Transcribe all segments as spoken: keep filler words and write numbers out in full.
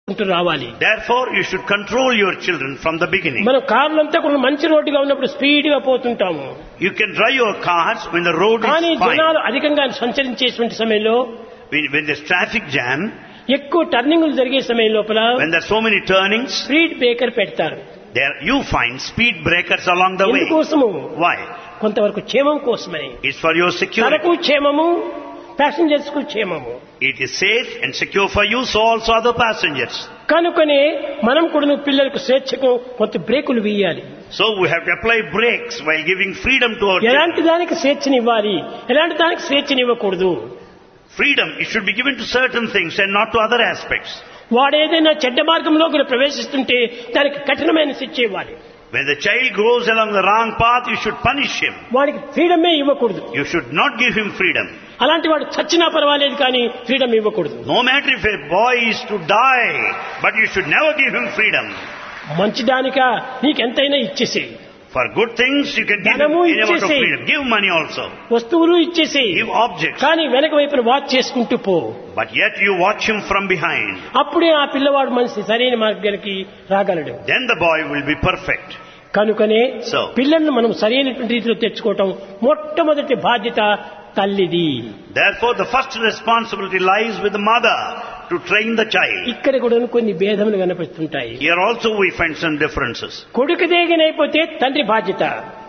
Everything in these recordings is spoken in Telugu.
రావాలి. Therefore, you should control your children from the beginning. మనం కార్లంతా కూడా మంచి రోడ్డుగా ఉన్నప్పుడు స్పీడ్ గా పోతుంటాము. You can drive your cars when the road కానీ is fine. జనాలు అధికంగా సంచరించేటువంటి సమయంలో When, when there's traffic jam, ఎక్కువ టర్నింగ్లు జరిగే సమయం లోపల when there's so many turnings, speed breaker పెడతారు. there you find speed breakers along the way. ఎందుకోసము? Why? కొంతవరకు క్షేమం కోసమని. It's for your security. తనకు క్షేమము, ప్యాసింజర్స్ కు క్షేమము. It is safe and secure for you, so also other passengers. కనుకనే మనం కూడా పిల్లలకు స్వేచ్ఛకు కొంత బ్రేకులు వేయాలి. So we have to apply brakes while giving freedom to our ఎలాంటి children. దానికి స్వేచ్ఛనివ్వాలి, ఎలాంటి దానికి స్వేచ్ఛనివ్వకూడదు. Freedom, it should be given to certain things and not to other aspects. వాడు ఏదైనా చెడ్డ మార్గంలోకి ప్రవేశిస్తుంటే దానికి కఠినమైన శిక్ష ఇవ్వాలి. When the child goes along the wrong path, you should punish him. వాడికి ఫ్రీడమే ఇవ్వకూడదు. You should not give him freedom. అలాంటి వాడు చచ్చినా పర్వాలేదు కానీ ఫ్రీడమ్ ఇవ్వకూడదు. No matter if a boy is to die, but you should never give him freedom. మంచిదానిక నీకెంతైనా ఇచ్చేసేయి. For good things, you can give him ధనము any amount of ఇచ్చేసేయి. freedom. Give money also. వస్తువులు ఇచ్చేసేయి. Give objects. కానీ వెనక వైపున వాచ్ చేసుకుంటూ పో. But yet you watch him from behind. అప్పుడే ఆ పిల్లవాడు మనిషి సరైన మార్గానికి రాగలడు. Then the boy will be perfect. కనుకనే So. పిల్లలను మనం సరైనటువంటి రీతిలో తెచ్చుకోవటం మొట్టమొదటి బాధ్యత తల్లిది. Therefore, the first responsibility lies with the mother to train the child. ఇక్కడ కూడా కొన్ని భేదములు కనిపిస్తుంటాయి. Here also we find some differences. కొడుకు దేగనైపోతే తండ్రి బాధ్యత.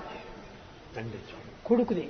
కొడుకుది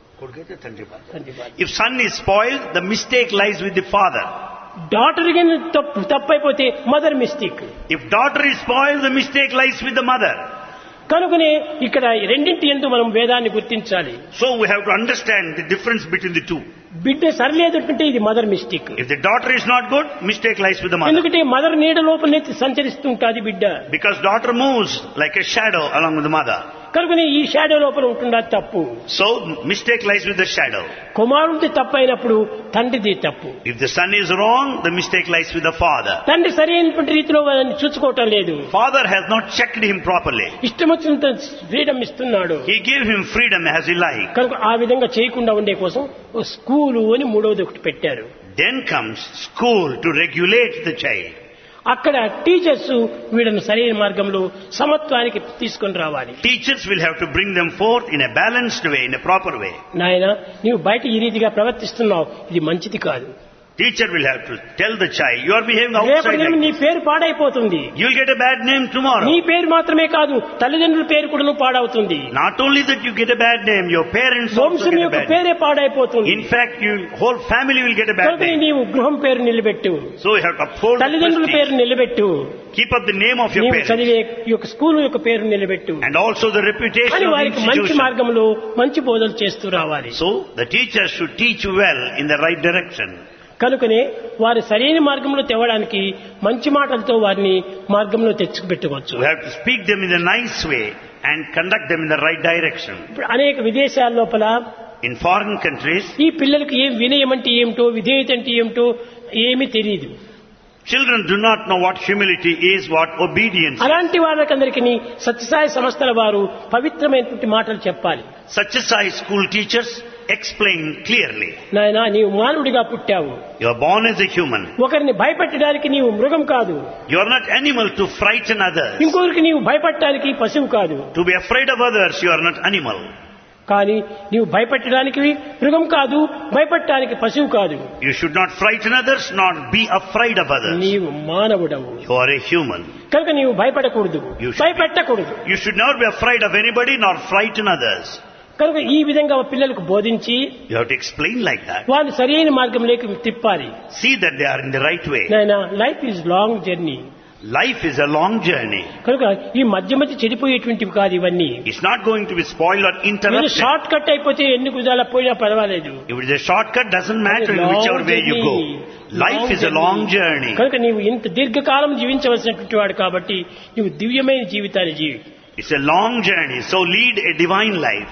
తండ్రి బాధ్యత. If son is spoiled, the mistake lies with the father. Daughter తప్పు తప్పైపోతే mother mistake. If daughter is spoiled, the mistake lies with the mother. కనుకనే ఇక్కడ రెండింటి యందు మనం భేదాన్ని గుర్తించాలి. So we have to understand the difference between the two. బిడ్డ సరిలేదంటే ఇది mother mistake. If the daughter is not good, mistake lies with the mother. ఎందుకంటే మదర్ నీడ లోపలనే సంచరిస్తుంటాది బిడ్డ. Because daughter moves like a shadow along with the mother. కనుకనే ఈ షాడో లోపల ఉంటుందా తప్పు. So mistake lies with the shadow. కుమారుడి తప్పు అయినప్పుడు తండ్రిది తప్పు. If the son is wrong, the mistake lies with the father. తండ్రి సరైనటువంటి రీతిలో వాళ్ళని చూసుకోవటం లేదు. Father has not checked him properly. ఇష్టం వచ్చినంత ఫ్రీడమ్ ఇస్తున్నాడు. He gave him freedom as he liked. కనుక ఆ విధంగా చేయకుండా ఉండే కోసం ఓ స్కూలు అని మూడవది ఒకటి పెట్టారు. Then comes school to regulate the child. అక్కడ టీచర్స్ వీళ్ళను సరైన మార్గంలో సమత్వానికి తీసుకొని రావాలి. Teachers will have to bring them forth in a balanced way, in a proper way. నాయన నీవు బయట ఈ రీతిగా ప్రవర్తిస్తున్నావు, ఇది మంచిది కాదు. Teacher will have to tell the child, you are behaving outside రేపటి like నీ this. పేరు పాడైపోతుంది. You will get a bad name tomorrow. నీ పేరు మాత్రమే కాదు తల్లిదండ్రుల పేరు కూడా పాడవుతుంది. Not only that you get a bad name, your parents also వంశం get a యొక్క bad name. పేరే పాడైపోతుంది. In fact, your whole family will get a bad కనుక name. నీవు గృహం పేరు నిలబెట్టు, So you have to uphold the తల్లిదండ్రుల పేరు prestige. నిలబెట్టు, Keep up the name of your నీవు parents. చదివే ఈ యొక్క స్కూల్ యొక్క పేరు నిలబెట్టు. And also the reputation కానీ of the వారికి మంచి institution. మార్గంలో మంచి బోధలు చేస్తూ రావాలి. So the teachers should teach well in the right direction. కనుకనే వారి సరైన మార్గంలో తేవడానికి మంచి మాటలతో వారిని మార్గంలో తెచ్చుకుపెట్టవచ్చు. We have to speak them in a nice way and conduct them in the right direction. ఇప్పుడు అనేక విదేశాల లోపల In foreign countries, ఈ పిల్లలకు ఏం వినయం అంటే ఏమిటో, విధేయత అంటే ఏమిటో ఏమీ తెలియదు. children do not know what humility is, what obedience is. అలాంటి వాళ్ళకందరికీ సత్యసాయి సంస్థల వారు పవిత్రమైనటువంటి మాటలు చెప్పాలి. Satyasai school teachers explain clearly. నాయనా నీవు మానవుడిగా పుట్టావు, You are born as a human. ఒకరిని భయపెట్టడానికి నీవు మృగం కాదు, You are not animal to frighten others. ఇంకొకరికి నీవు భయపడటానికి పశువు కాదు. To be afraid of others, you are not animal. కానీ నీవు భయపెట్టడానికి మృగం కాదు, భయపడటానికి పశువు కాదు. You should not frighten others, nor be afraid of others. నీవు మానవుడవు. You are a human. కనుక నీవు భయపడకూడదు, You should- భయపెట్టకూడదు. You should never be afraid of anybody, nor frighten others. కనుక ఈ విధంగా పిల్లలకు బోధించి You have to explain like that. వారిని సరైన మార్గంలోకి తిప్పాలి. See that they are in the right way. నాయనా life is long journey. Life is a long journey. కనుక ఈ మధ్య మధ్య చెడిపోయేటువంటివి కాదు ఇవన్నీ. It's not going to be spoiled or interrupted. Short cut అయిపోతే ఎన్ని కుదాల పోయినా పర్వాలేదు. If it is a shortcut, doesn't matter in whichever way you go. Life is a long journey. కనుక నీవు ఇంత దీర్ఘకాలం జీవించవలసినటువంటి వాడు కాబట్టి నీవు దివ్యమైన జీవితాన్ని జీవి. It's a long journey, so lead a divine life.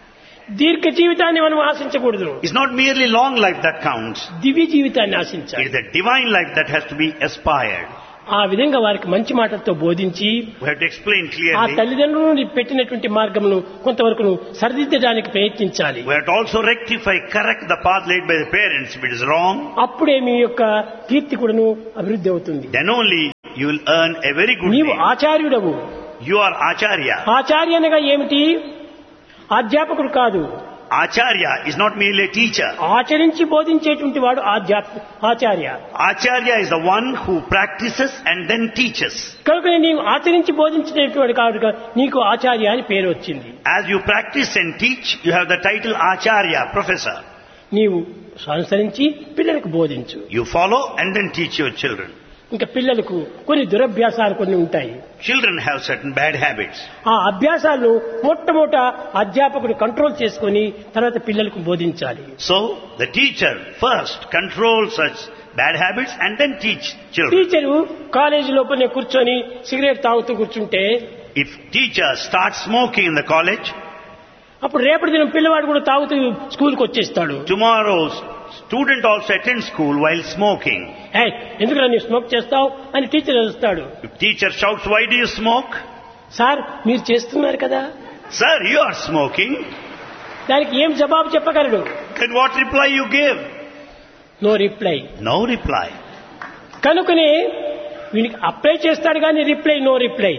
దీర్ఘ జీవితాన్ని మనం ఆశించకూడదు. It's not merely long life that counts. దివ్య జీవితాన్ని ఆశించాలి. It is the divine life that has to be aspired. ఆ విధంగా వారికి మంచి మాటలతో బోధించి We have to explain ఆ clearly. తల్లిదండ్రులు పెట్టినటువంటి మార్గమును కొంతవరకు సరిదిద్దడానికి ప్రయత్నించాలి. We have to also rectify, correct the path laid by the parents if it is wrong. అప్పుడే మీ యొక్క కీర్తి కూడాను అభివృద్ధి అవుతుంది. Then only you will earn a very good నీవు name. ఆచార్యుడవు. You are Acharya. ఆచార్య అనగా ఏమిటి? అధ్యాపకుడు కాదు. Acharya is not merely a teacher. ఆచరించి బోధించేటువంటి వాడు ఆధ్యాప్ ఆచార్య. Acharya is the one who practices and then teaches. కనుక నీవు ఆచరించి బోధించేటువంటి కాదు నీకు ఆచార్య అని పేరు వచ్చింది. As you practice and teach, you have the title Acharya, professor. నీవు అనుసరించి పిల్లలకు బోధించు. You follow and then teach your children. ఇంకా పిల్లలకు కొన్ని దురభ్యాసాలు కొన్ని ఉంటాయి. Children have certain bad habits. ఆ అభ్యాసాలను మొట్టమొదట అధ్యాపకుడు కంట్రోల్ చేసుకొని తర్వాత పిల్లలకు బోధించాలి. So, the teacher first controls such bad habits and then teach children. Teacher college లోపలనే కూర్చొని సిగరెట్ తాగుతూ కూర్చుంటే, If teacher starts smoking in the college, అప్పుడు రేపటి దినం పిల్లవాడు కూడా తాగుతూ స్కూల్కి వచ్చేస్తాడు. tomorrow student also attends school while smoking. ఏయ్ ఎందుకురా నీ స్మోక్ చేస్తావు అని టీచర్ అరుస్తాడు. If teacher shouts, why do you smoke? Sir మీరు చేస్తున్నారు కదా. Sir, you are smoking. దానికి ఏం జవాబు చెప్పగలడు? Then what reply you give? No reply. No reply. కనుకనే వీనికి అప్లై చేస్తాడు కానీ reply no reply.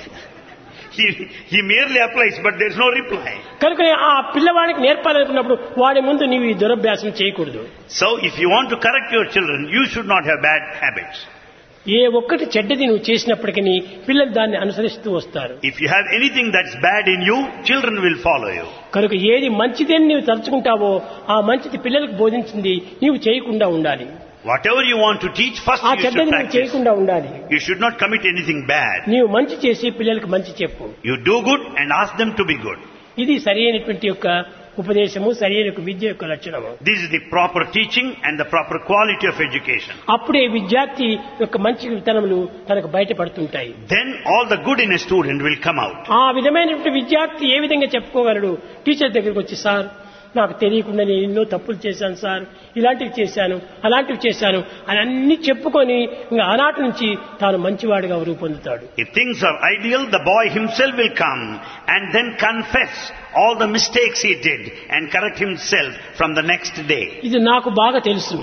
He, he merely applies, but there is no reply. కనుకనే ఆ పిల్లవాడికి నేర్పాలనుకున్నప్పుడు వాడి ముందు నీవు ఈ దురభ్యాసం చేయకూడదు. So, if you want to correct your children, you should not have bad habits. ఏ ఒక్కటి చెడ్డది నువ్వు చేసినప్పటికీ పిల్లలు దాన్ని అనుసరిస్తూ వస్తారు. If you have anything that's bad in you, children will follow you. కనుక ఏది మంచిదని నీవు తలుచుకుంటావో ఆ మంచిది పిల్లలకు బోధించింది నీవు చేయకుండా ఉండాలి. Whatever you want to teach, first ఆ you should చెడ్డది నువ్వు practice. చేయకుండా ఉండాలి. You should not commit anything bad. నీవు మంచి చేసి పిల్లలకు మంచి చెప్పు. You do good and ask them to be good. ఇది సరి అయినటువంటి యొక్క ఉపదేశము, సరి అయిన విద్య యొక్క లక్షణము. This is the proper teaching and the proper quality of education. అప్పుడే విద్యార్థి యొక్క మంచి విత్తనములు తనకు బయటపడుతుంటాయి. Then all the good in a student will come out. ఆ విధమైనటువంటి విద్యార్థి ఏ విధంగా చెప్పుకోగలడు? టీచర్ దగ్గరికి వచ్చి, సార్ నాకు తెలియకుండా నేను ఎన్నో తప్పులు చేశాను సార్, ఇలాంటివి చేశాను అలాంటివి చేశాను అని అన్ని చెప్పుకొని ఇంకా ఆనాటి నుంచి తాను మంచివాడిగా రూపొందుతాడు. If things are ideal, the boy himself will come and then confess all the mistakes he did and correct himself from the next day. ఇది నాకు బాగా తెలుసు.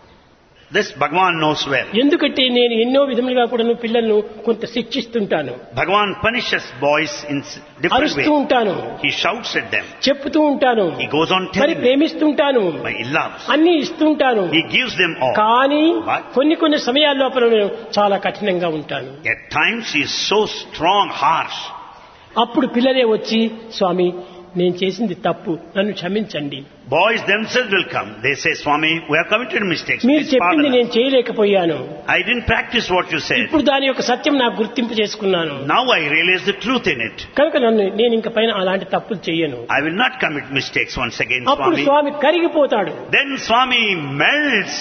This Bhagavan knows well. ఎందుకంటే నేను ఎన్నో విధములుగా కూడా పిల్లలను కొంత శిక్షిస్తుంటాను, Bhagavan punishes boys in s- different అరుస్తూ ways. ఉంటాను, He shouts at them. చెప్తూ ఉంటాను, He goes on మరి telling them. ప్రేమిస్తుంటాను, But he loves. అన్ని ఇస్తుంటాను. He gives them all. కానీ But కొన్ని కొన్ని సమయాల లోపల నేను చాలా కఠినంగా ఉంటాను. at times he is so strong, harsh. అప్పుడు పిల్లలే వచ్చి, స్వామి నేను చేసింది తప్పు, నన్ను క్షమించండి, Boys themselves will come. They say, Swami, we have committed mistakes. మీరు Please చెప్పింది pardon నేను us. చేయలేకపోయాను, I didn't practice what you said. ఇప్పుడు దాని యొక్క సత్యం నాకు గుర్తింపు చేసుకున్నాను, Now I realize the truth in it. కనుక నన్ను నేను ఇంక పైన అలాంటి తప్పులు చెయ్యను. I will not commit mistakes once again, అప్పుడు Swami. స్వామి కరిగిపోతాడు. Then Swami melts.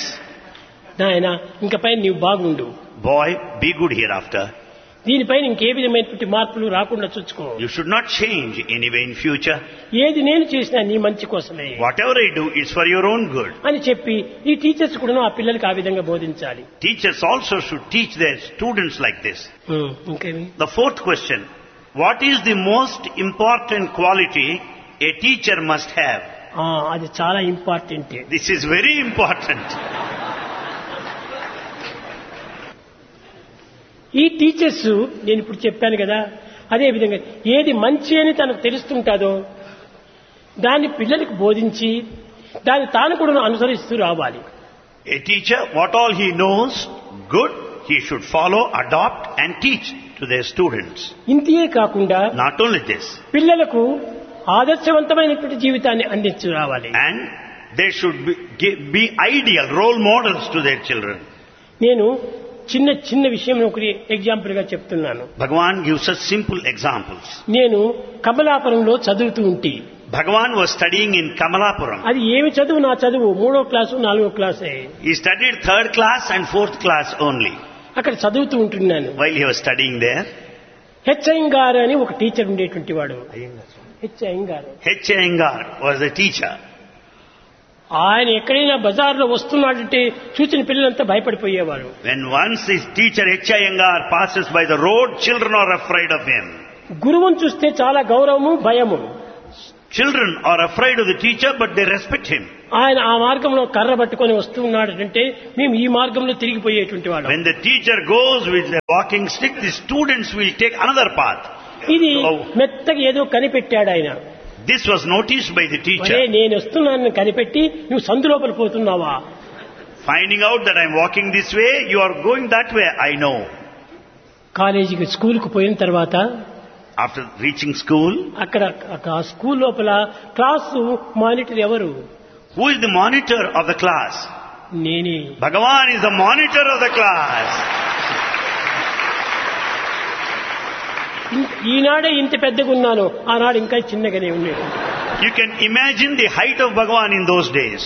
నాయన ఇంక పైన నీవు బాగుండు, Boy, be good hereafter. దీనిపైన ఇంకే విధమైనటువంటి మార్పులు రాకుండా చూసుకో, You should not change anyway in future. ఏది నేను చేసినా నీ మంచి కోసమే Whatever I do is for your own good. అని చెప్పి ఈ టీచర్స్ కూడా ఆ పిల్లలకి ఆ విధంగా బోధించాలి. Teachers also should teach their students like this. ఉమ్, ఇంకేమి? The fourth question, what is the most important quality a teacher must have? ఆ, అది చాలా important. This is very important. ఈ టీచర్స్ నేను ఇప్పుడు చెప్పాను కదా, అదే విధంగా ఏది మంచి అని తనకు తెలుస్తుంటాదో దాన్ని పిల్లలకు బోధించి దాన్ని తాను కూడా అనుసరిస్తూ రావాలి. A teacher, what all he knows, good, he should follow, adopt and teach to their students. ఇంతే కాకుండా Not only this, పిల్లలకు ఆదర్శవంతమైనటువంటి జీవితాన్ని అందించు రావాలి. and they should be, gi- be ideal role models to their children. నేను చిన్న చిన్న విషయం ఒకటి ఎగ్జాంపుల్ గా చెప్తున్నాను. Bhagavan gives us simple examples. నేను కమలాపురంలో చదువుతూ ఉంటే, Bhagavan was studying in Kamalapuram. అది ఏమి చదువు నా చదువు మూడో క్లాసు నాలుగో క్లాసే, He studied third class and fourth class only. అక్కడ చదువుతూ ఉంటున్నాను. While he was studying there, H Iyengar అని ఒక టీచర్ ఉండేటువంటి వాడు. H Iyengar H. Iyengar was the teacher. ఆయన ఎక్కడైనా బజార్లో వస్తున్నాడంటే చూసిన పిల్లలంతా భయపడిపోయేవారు. When once his teacher H. Iyengar passes by the road, children are afraid of him. గురువును చూస్తే చాలా గౌరవము భయము. Children are afraid of the teacher, but they respect him. ఆయన ఆ మార్గంలో కర్ర పట్టుకొని వస్తూ ఉన్నాడంటే మేము ఈ మార్గంలో తిరిగిపోయేటువంటి వాళ్ళం. When the teacher goes with the walking stick, the students will take another path. ఇది Oh. మెత్తగా ఏదో కనిపెట్టాడు ఆయన. This was noticed by the అరే teacher. నేను వస్తున్నాను కనిపెట్టి నువ్వు సందు లోపల పోతున్నావా? Finding out that I am walking this way, you are going that way, I know. కాలేజీకి స్కూల్కి పోయిన తర్వాత After reaching school, అక్కడ ఆ స్కూల్ లోపల క్లాసు మానిటర్ ఎవరు? who is the monitor of the class? నేనే. Bhagavan is the monitor of the class. In- ఈనాడే ఇంత పెద్దగా ఉన్నాను, ఆనాడు ఇంకా చిన్నగానే ఉన్నాడు. You can imagine the height of Bhagavan in those days.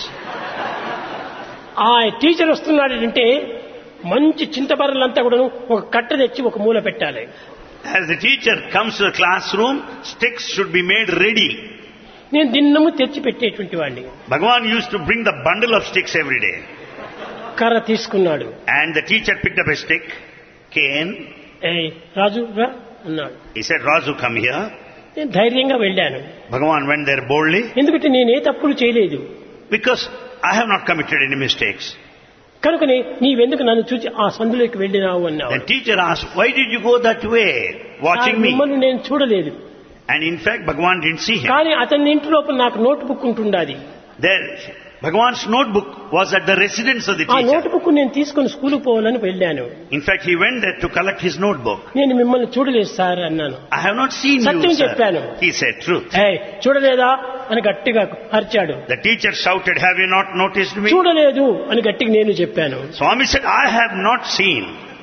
ఆ టీచర్ వస్తున్నాడంటే మంచి చింతబర్రలంతా కూడా ఒక కట్ట తెచ్చి ఒక మూల పెట్టాలి. As the teacher comes to the classroom, sticks should be made ready. నేను దిన్నము తెచ్చి పెట్టేటువంటి వాడిని. Bhagavan used to bring the bundle of sticks every day. కర్ర తీసుకున్నాడు. And the teacher picked up a stick, cane. ఏయ్ రాజు రా అన్నాడు. He said, Raju, come here. నేను ధైర్యంగా వెళ్ళాను. Bhagavan went there boldly. ఎందుకంటే నేనే తప్పులు చేయలేదు Because I have not committed any mistakes. కనుకని నీవెందుకు నన్ను చూచి ఆ సందులోకి వెళ్ళినావు అన్నావు. The teacher asked, why did you go that way, watching me? మిమ్మల్ని నేను చూడలేదు. And in fact, Bhagavan didn't see him. కానీ అతని ఇంటి లోపల నాకు note book ఉంటుండాది. There, Bhagavan's notebook was at the residence of the ఆ నోట్ teacher. బుక్ నేను తీసుకుని స్కూల్కి పోవాలని వెళ్ళాను. In fact, he went there to collect his notebook. నేను మిమ్మల్ని చూడలేదు సార్ అన్నాను. I have not seen Satyam you, sir. చెప్పాను. He said, truth. ఏయ్ చూడలేదా అని గట్టిగా అరిచాడు. The teacher shouted, have you not noticed me? చూడలేదు అని గట్టిగా నేను చెప్పాను. Swami said, I have not seen.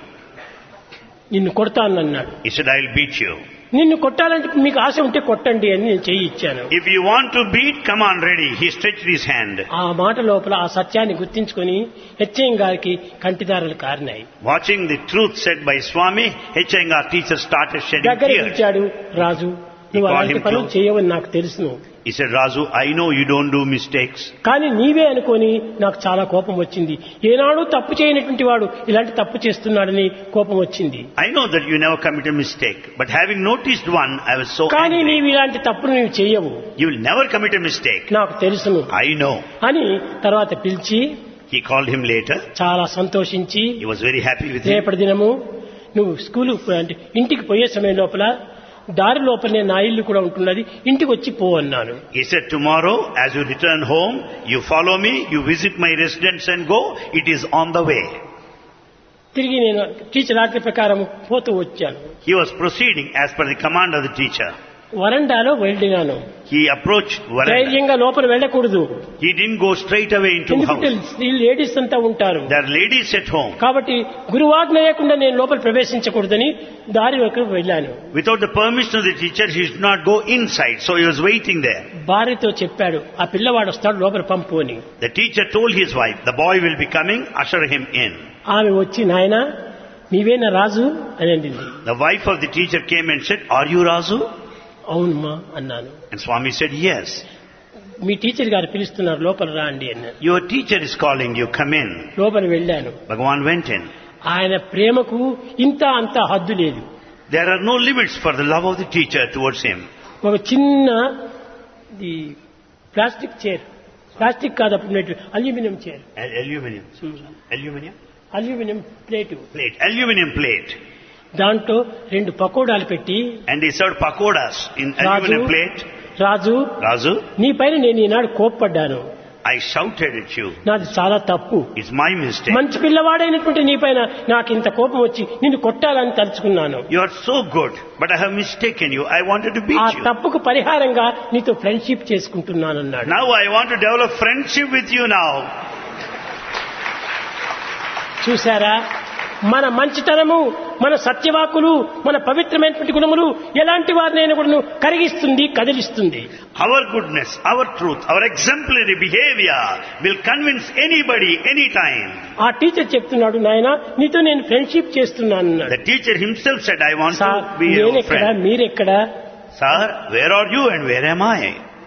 నిన్ను కొడతాను అన్నాడు. He said, I'll beat you. నిన్ను కొట్టాలంటే మీకు ఆశ ఉంటే కొట్టండి అని నేను చెయ్యి ఇచ్చాను. If you want to beat, come on, ready. He stretched his hand. ఆ మాట లోపల ఆ సత్యాన్ని గుర్తించుకొని హెచ్ఎం గారికి కంటిదారులు కారినాయి. Watching the truth said by Swami, H. Iyengar teacher started shedding దగ్గర tears. పిలిచాడు. రాజు నువ్వు called అలాంటి him పనులు to- చేయవని నాకు తెలుసును. He said, Raju, I know you don't do mistakes. కానీ నీవే అనుకొని నాకు చాలా కోపం వచ్చింది. ఏనాడు తప్పు చేయనటువంటి వాడు ఇలాంటి తప్పు చేస్తున్నాడని కోపం వచ్చింది. I know that you never commit a mistake. But having noticed one, I was so కానీ angry. నీవు ఇలాంటి తప్పులు నీవు చేయవు, You will never commit a mistake. నాకు తెలుసును I know. అని తర్వాత పిలిచి He called him later. చాలా సంతోషించి He was very happy with him. రేపటి దినము నువ్వు స్కూలు అంటే ఇంటికి పోయే సమయం లోపల దారి లోపలనే నా ఇల్లు కూడా ఉంటున్నది, ఇంటికి వచ్చి పో అన్నాను. He said, tomorrow, as you return home, you follow me, you visit my residence and go. It is on the way. తిరిగి నేను టీచర్ ఆజ్ఞ ప్రకారం పోతూ వచ్చాను. He was proceeding as per the command of the teacher. వరండాలో వెళ్ళినాను. He approached Varanda. ధైర్యంగా లోపల వెళ్ళకూడదు, He didn't go straight away into ఎందుకంటే house. ఈ లేడీస్ అంతా ఉంటారు. There are ladies at home. కాబట్టి గురువాజ్ఞ లేకుండా నేను లోపల ప్రవేశించకూడదని దారి వైపు వెళ్ళాను. Without the permission of the teacher, he should not go inside. So he was waiting there. భార్యతో చెప్పాడు, ఆ పిల్లవాడు వస్తాడు లోపల పంపు అని. The teacher told his wife, the boy will be coming, usher him in. ఆమె వచ్చి నాయనా నీవేనా రాజు అని అండింది. The wife of the teacher came and said, are you Raju? అవునమ్మా అన్నాను. And Swami said, yes. Me teacher గారు పిలుస్తున్నారు లోపల రా అండి అన్నాను. Your teacher is calling you, come in. లోపల వెళ్ళాను. Bhagavan went in. ఆయన ప్రేమకు ఇంత అంత హద్దు లేదు. There are no limits for the love of the teacher towards him. ఒక చిన్న ఈ ప్లాస్టిక్ చైర్, ప్లాస్టిక్ కాదు అప్పుడు aluminium chair, Al- Aluminium. Aluminium? Aluminium plate, Plate. Aluminium plate. దాంట్లో రెండు పకోడాలు పెట్టి And he served pakodas in Raju aluminum plate. Raju Raju, నీ పైన నేను ఈనాడు కోప్పడ్డాను, I shouted at you. నాది చాలా తప్పు. It's my mistake. మంచి పిల్లవాడైనటువంటి నీ పైన నాకు ఇంత కోపం వచ్చి నిన్ను కొట్టాలని తలుచుకున్నాను. You are so good, but I have mistaken you. I wanted to ఆ beat you. తప్పుకు పరిహారంగా నీతో friendship చేసుకుంటున్నానన్నాడు. Now I want to develop friendship with you now. చూశారా, మన మంచితనము, మన సత్యవాకులు, మన పవిత్రమైనటువంటి గుణములు ఎలాంటి వారినైనా కూడా కరిగిస్తుంది, కదిలిస్తుంది. Our goodness, our truth, our exemplary behavior will convince anybody, anytime. ఆ టీచర్ చెప్తున్నాడు, నాయనా నీతో నేను ఫ్రెండ్షిప్ చేస్తున్నాను. The teacher himself said, I want sir to be your నేనెక్కడ friend. మీరెక్కడ? Sir, where are you and where am I?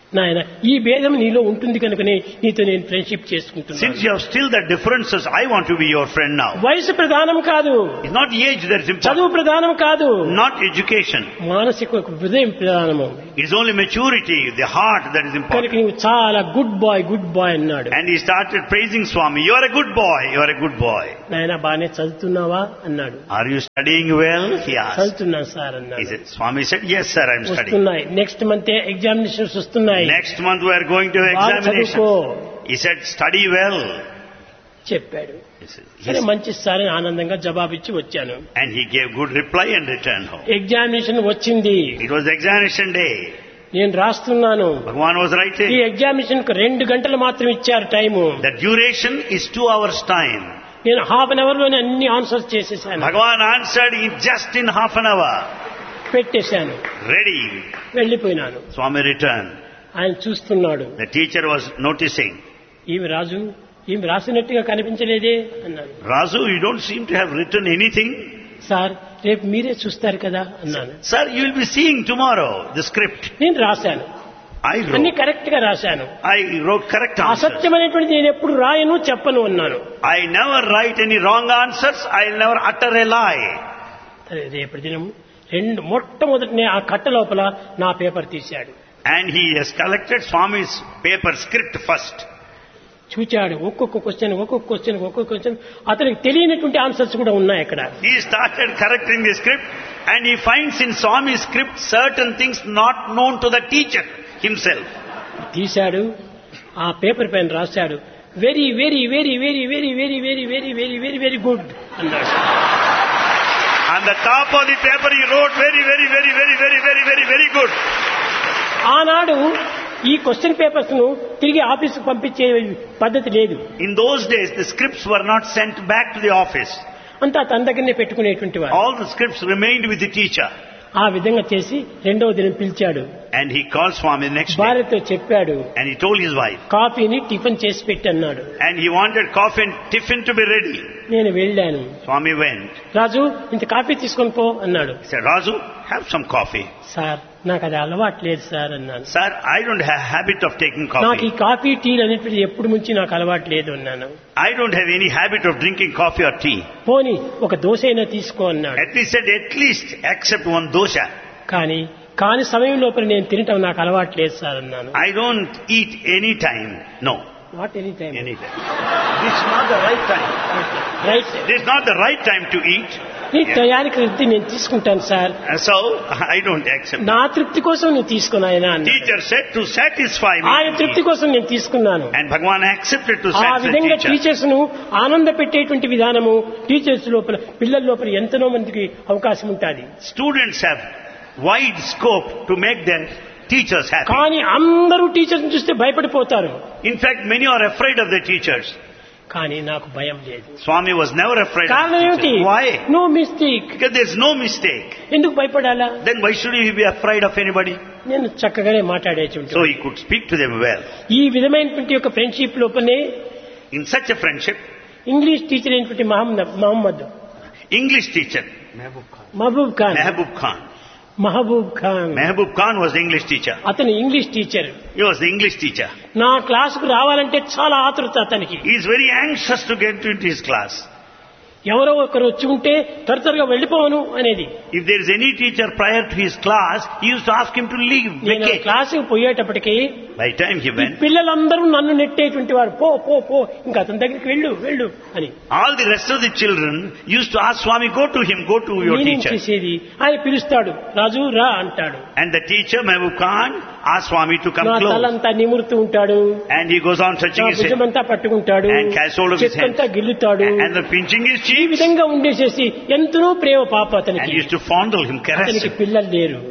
నాయన ఈ భేదం నీలో ఉంటుంది కనుకనే నీతో నేను ఫ్రెండ్షిప్ చేసుకుంటున్నాను. Since you have still the differences, I want to be your friend now. వయసు ప్రధానం కాదు, It's not age that is important, చదువు ప్రధానం కాదు, not education. మానసిక హృదయం ప్రధానము. It is only maturity, the heart that is కనుక important. నువ్వు చాలా గుడ్ బాయ్ గుడ్ బాయ్ అన్నాడు. And he started praising Swami. You are a good boy, you are a good boy. నాయన బాగానే చదువుతున్నావా అన్నాడు. Are you studying well? He asked. చదువుతున్నాను సార్ He అన్నాడు. said, Swami said, yes sir, I am studying. వస్తున్నాయి, నెక్స్ట్ మంత్ ఎగ్జామినేషన్స్ వస్తున్నాయి, Next month we are going to బాగా examination. చదువుకో He said, study well. చెప్పాడు. He said, సరే yes. మంచి సార్ అని ఆనందంగా జవాబిచ్చి వచ్చాను. And he gave good reply and returned home. Examination వచ్చింది, It was examination day. నేను రాస్తున్నాను. Bhagavan was ఈ writing. ఎగ్జామినేషన్ కు రెండు గంటలు మాత్రం ఇచ్చారు time. The duration is two hours time. నేను హాఫ్ అన్ అవర్ లోనే అన్ని ఆన్సర్స్ చేసేసాను, Bhagavan answered in just in half an hour. పెట్టేశాను, Ready. వెళ్లిపోయినాను. Swami returned. ఆయన చూస్తున్నాడు. The teacher was noticing. ఈమె రాజు ఈమె రాసినట్టుగా కనిపించలేదే అన్నాడు. Razu, you don't seem to have written anything. Sir రేపు మీరే చూస్తారు కదా అన్నాను. Sir, you will be seeing tomorrow the script. నేను రాశాను, I అన్ని wrote. కరెక్ట్ గా రాశాను. I wrote correct answers. అసత్యమైనటువంటి నేను ఎప్పుడు రాయను చెప్పను అన్నాను. I never write any wrong answers. I will never utter a lie. సరే, రేపటి దినం రెండు మొట్టమొదటి ఆ కట్ట లోపల నా పేపర్ తీశాడు. And he has collected Swami's paper script first. చూచాడు, ఒక్కొక్క క్వశ్చన్ ఒక్కొక్క క్వశ్చన్ ఒక్కొక్క క్వశ్చన్ అతనికి తెలియనటువంటి ఆన్సర్స్ కూడా ఉన్నాయి అక్కడ. He started correcting the script and he finds in Swami's script certain things not known to the teacher himself. తీశాడు, ఆ పేపర్ పైన రాశాడు, very very very very very very very very very very very good అన్నాడు. On the top of the paper he wrote very, very, very, very, very, very, very, very good. ఆనాడు ఈ క్వశ్చన్ పేపర్స్ ను తిరిగి ఆఫీసుకు పంపించే పద్ధతి లేదు. In those days the scripts were not sent back to the office. అంతా తన దగ్గరనే పెట్టుకునేటువంటి వారు. All the scripts remained with the teacher. ఆ విధంగా చేసి రెండవ దినం పిలిచాడు. And he called Swami the next day. భార్యతో చెప్పాడు, And he told his wife. కాఫీని టిఫిన్ చేసి పెట్టన్నాడు. And he wanted coffee and tiffin to be ready. నేను వెళ్ళాను. Swami went. రాజు ఇంత కాఫీ తీసుకొని పో అన్నాడు. He said, Razu, have some coffee. Sir నాకు అది అలవాటు లేదు సార్ అన్నాను. Sir, I don't have habit of taking నాకు ఈ coffee. కాఫీ టీలు అనేటువంటి ఎప్పుడు నుంచి నాకు అలవాటు లేదు అన్నాను. I don't have any habit of drinking coffee or tea. పోని ఒక దోశ అయినా తీసుకో అన్నాడు. At least said, at least accept one dosha. కానీ కాని సమయం లోపల నేను తినటం నాకు అలవాటు లేదు సార్ అన్నాను. I don't eat any time. No. What any time Any time. This is not the right time. Right. This is not the right time to eat. నీ టయానికి వృత్తి నేను తీసుకుంటాను sir, And so, I don't accept. నా తృప్తి కోసం నువ్వు తీసుకున్నాయన అన్నాడు. Teacher said to satisfy me. ఆయన తృప్తి కోసం నేను తీసుకున్నాను. And Bhagavan accepted to ఆ satisfy విధంగా teacher. టీచర్స్ ను ఆనంద పెట్టేటువంటి విధానము టీచర్స్ లోపల పిల్లల లోపల ఎంతనో మందికి అవకాశం ఉంటుంది. Students have wide scope to make their teachers happy. కానీ అందరూ టీచర్స్ చూస్తే భయపడిపోతారు. In fact, many are afraid of their teachers. కానీ నాకు భయం లేదు. Swami was never afraid of కారణం the ఏమిటి? teachers. Why? No mistake. Because there is no mistake. ఎందుకు భయపడాలా? Then why should he be afraid of anybody? నేను చక్కగానే మాట్లాడేటువంటి. So he could speak to them well. ఈ విధమైనటువంటి యొక్క ఫ్రెండ్షిప్ లోపలనే In such a friendship, English teacher అయినటువంటి Mohammed Mohammed English teacher, Mahabub Khan Mehboob Khan. Mahabub Khan Mehboob Khan was the English teacher. అతను English teacher. He was the English teacher. నా క్లాసుకు రావాలంటే చాలా ఆతృత అతనికి. He is very anxious to get into his class. ఎవరో ఒకరు వచ్చి ఉంటే త్వర త్వరగా వెళ్ళిపోవను అనేది. If there is any teacher prior to his class, he used to ask him to leave, నేను vacate. క్లాసుకు పోయేటప్పటికి By the time he ఈ went, పిల్లలందరూ నన్ను నెట్టేటువంటి వారు, పో పో పో ఇంకా అతని దగ్గరికి వెళ్ళు వెళ్ళు అని. all the rest of the children used to ask Swami, go to him, go to your నేనేం teacher. చేసేది, ఆయన పిలుస్తాడు, రాజు రా అంటాడు. And the teacher, Mehboob Khan, asked Swami to come నా close. తలంతా నిమురుతూ ఉంటాడు, And he goes on నా touching his head భుజమంతా పట్టుకుంటాడు, and catches hold of his చెక్కంతా hand. గిల్లుతాడు. And the pinching his ఈ cheeks. విధంగా ఉండేసేసి ఎంతో ప్రేమ పాప And అతనికి. used to fondle him, caress అతనికి him. పిల్లలు లేరు,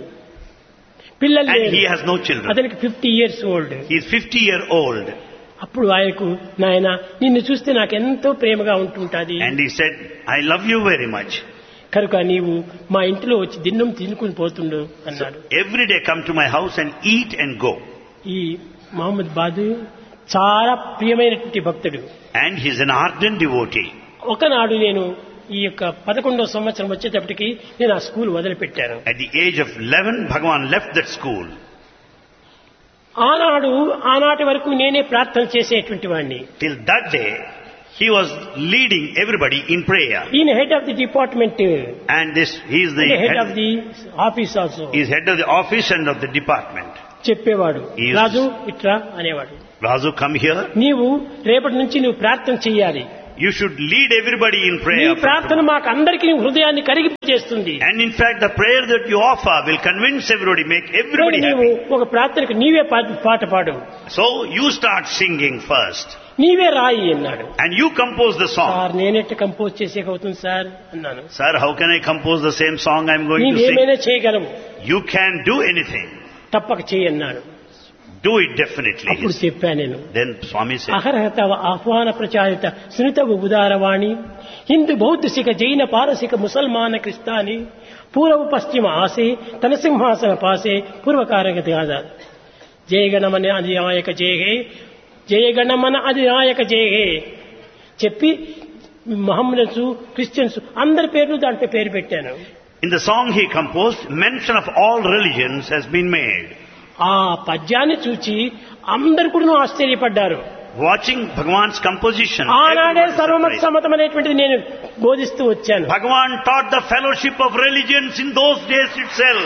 పిల్లలు And he లేరు. has no children. అతనికి fifty years old. He is fifty year old. అప్పుడు ఆయనకు, నాయన నిన్ను చూస్తే నాకు ఎంతో ప్రేమగా ఉంటుంటది And he said, I love you very much. కనుక నీవు మా ఇంటిలో వచ్చి దిన్నం తినుకుని పోతుండు అన్నాడు. Every day come to my house and eat and go. ఈ మహమ్మద్ బాదు చాలా ప్రియమైనటువంటి భక్తుడు. And he is an ardent devotee. ఒకనాడు నేను ఈ యొక్క పదకొండవ సంవత్సరం వచ్చేటప్పటికి నేను ఆ school వదిలిపెట్టాను. At the age of eleven, Bhagavan left that school. ఆనాడు ఆనాటి వరకు నేనే ప్రార్థన చేసేటువంటి వాడిని. Till that day, he was leading everybody in prayer. ఈయన head of the department, And this, he is the head of head, the office also. he is head of the office and of the department. చెప్పేవాడు, He is- రాజు ఇట్రా అనేవాడు. Razu, come here. నీవు రేపటి నుంచి నువ్వు ప్రార్థన చెయ్యాలి. You should lead everybody in నీ prayer. ప్రార్థన మాకు అందరికీ హృదయాన్ని కరిగిచేస్తుంది. And in fact, the prayer that you offer will convince everybody, make everybody నీవు happy. ఒక ప్రార్థనకు నీవే పా- పాట పాడు, So you start singing first. నీవే రాయి అన్నాడు. And you compose the song. Sir నేనెట్ట compose చేసేకవుతుంది sir అన్నాను. Sir, how can I compose the same song I'm going to sing? నీవేమైనా చేయగలవు, You can do anything. తప్పక చేయి అన్నాడు. Do it definitely. అప్పుడు చెప్పాను నేను, Then Swami said, అహర్హత ఆహ్వాన ప్రచారిత సునిత ఉదారవాణి హిందూ బౌద్ధ సిఖ జైన పారసిక ముసల్మాన క్రిస్తాని పూర్వ పశ్చిమ ఆసే తన సింహాసన పాసే పూర్వకారగతి ఆదా జయగణమన అధినాయక జయహే జయగణమన అధినాయక జయహే చెప్పి మహమ్మదన్స్ క్రిస్టియన్స్ అందరి పేర్లు దాంట్లో పేరు పెట్టాను. in the song he composed, mention of all religions has been made. ఆ పద్యాన్ని చూచి అందరు కూడా ఆశ్చర్యపడ్డారు. Watching Bhagavan's composition, ఆనాడే everyone was సర్వమత surprised. సమ్మతం అనేటువంటిది నేను బోధిస్తూ వచ్చాను. Bhagavan taught the fellowship of religions in those days itself.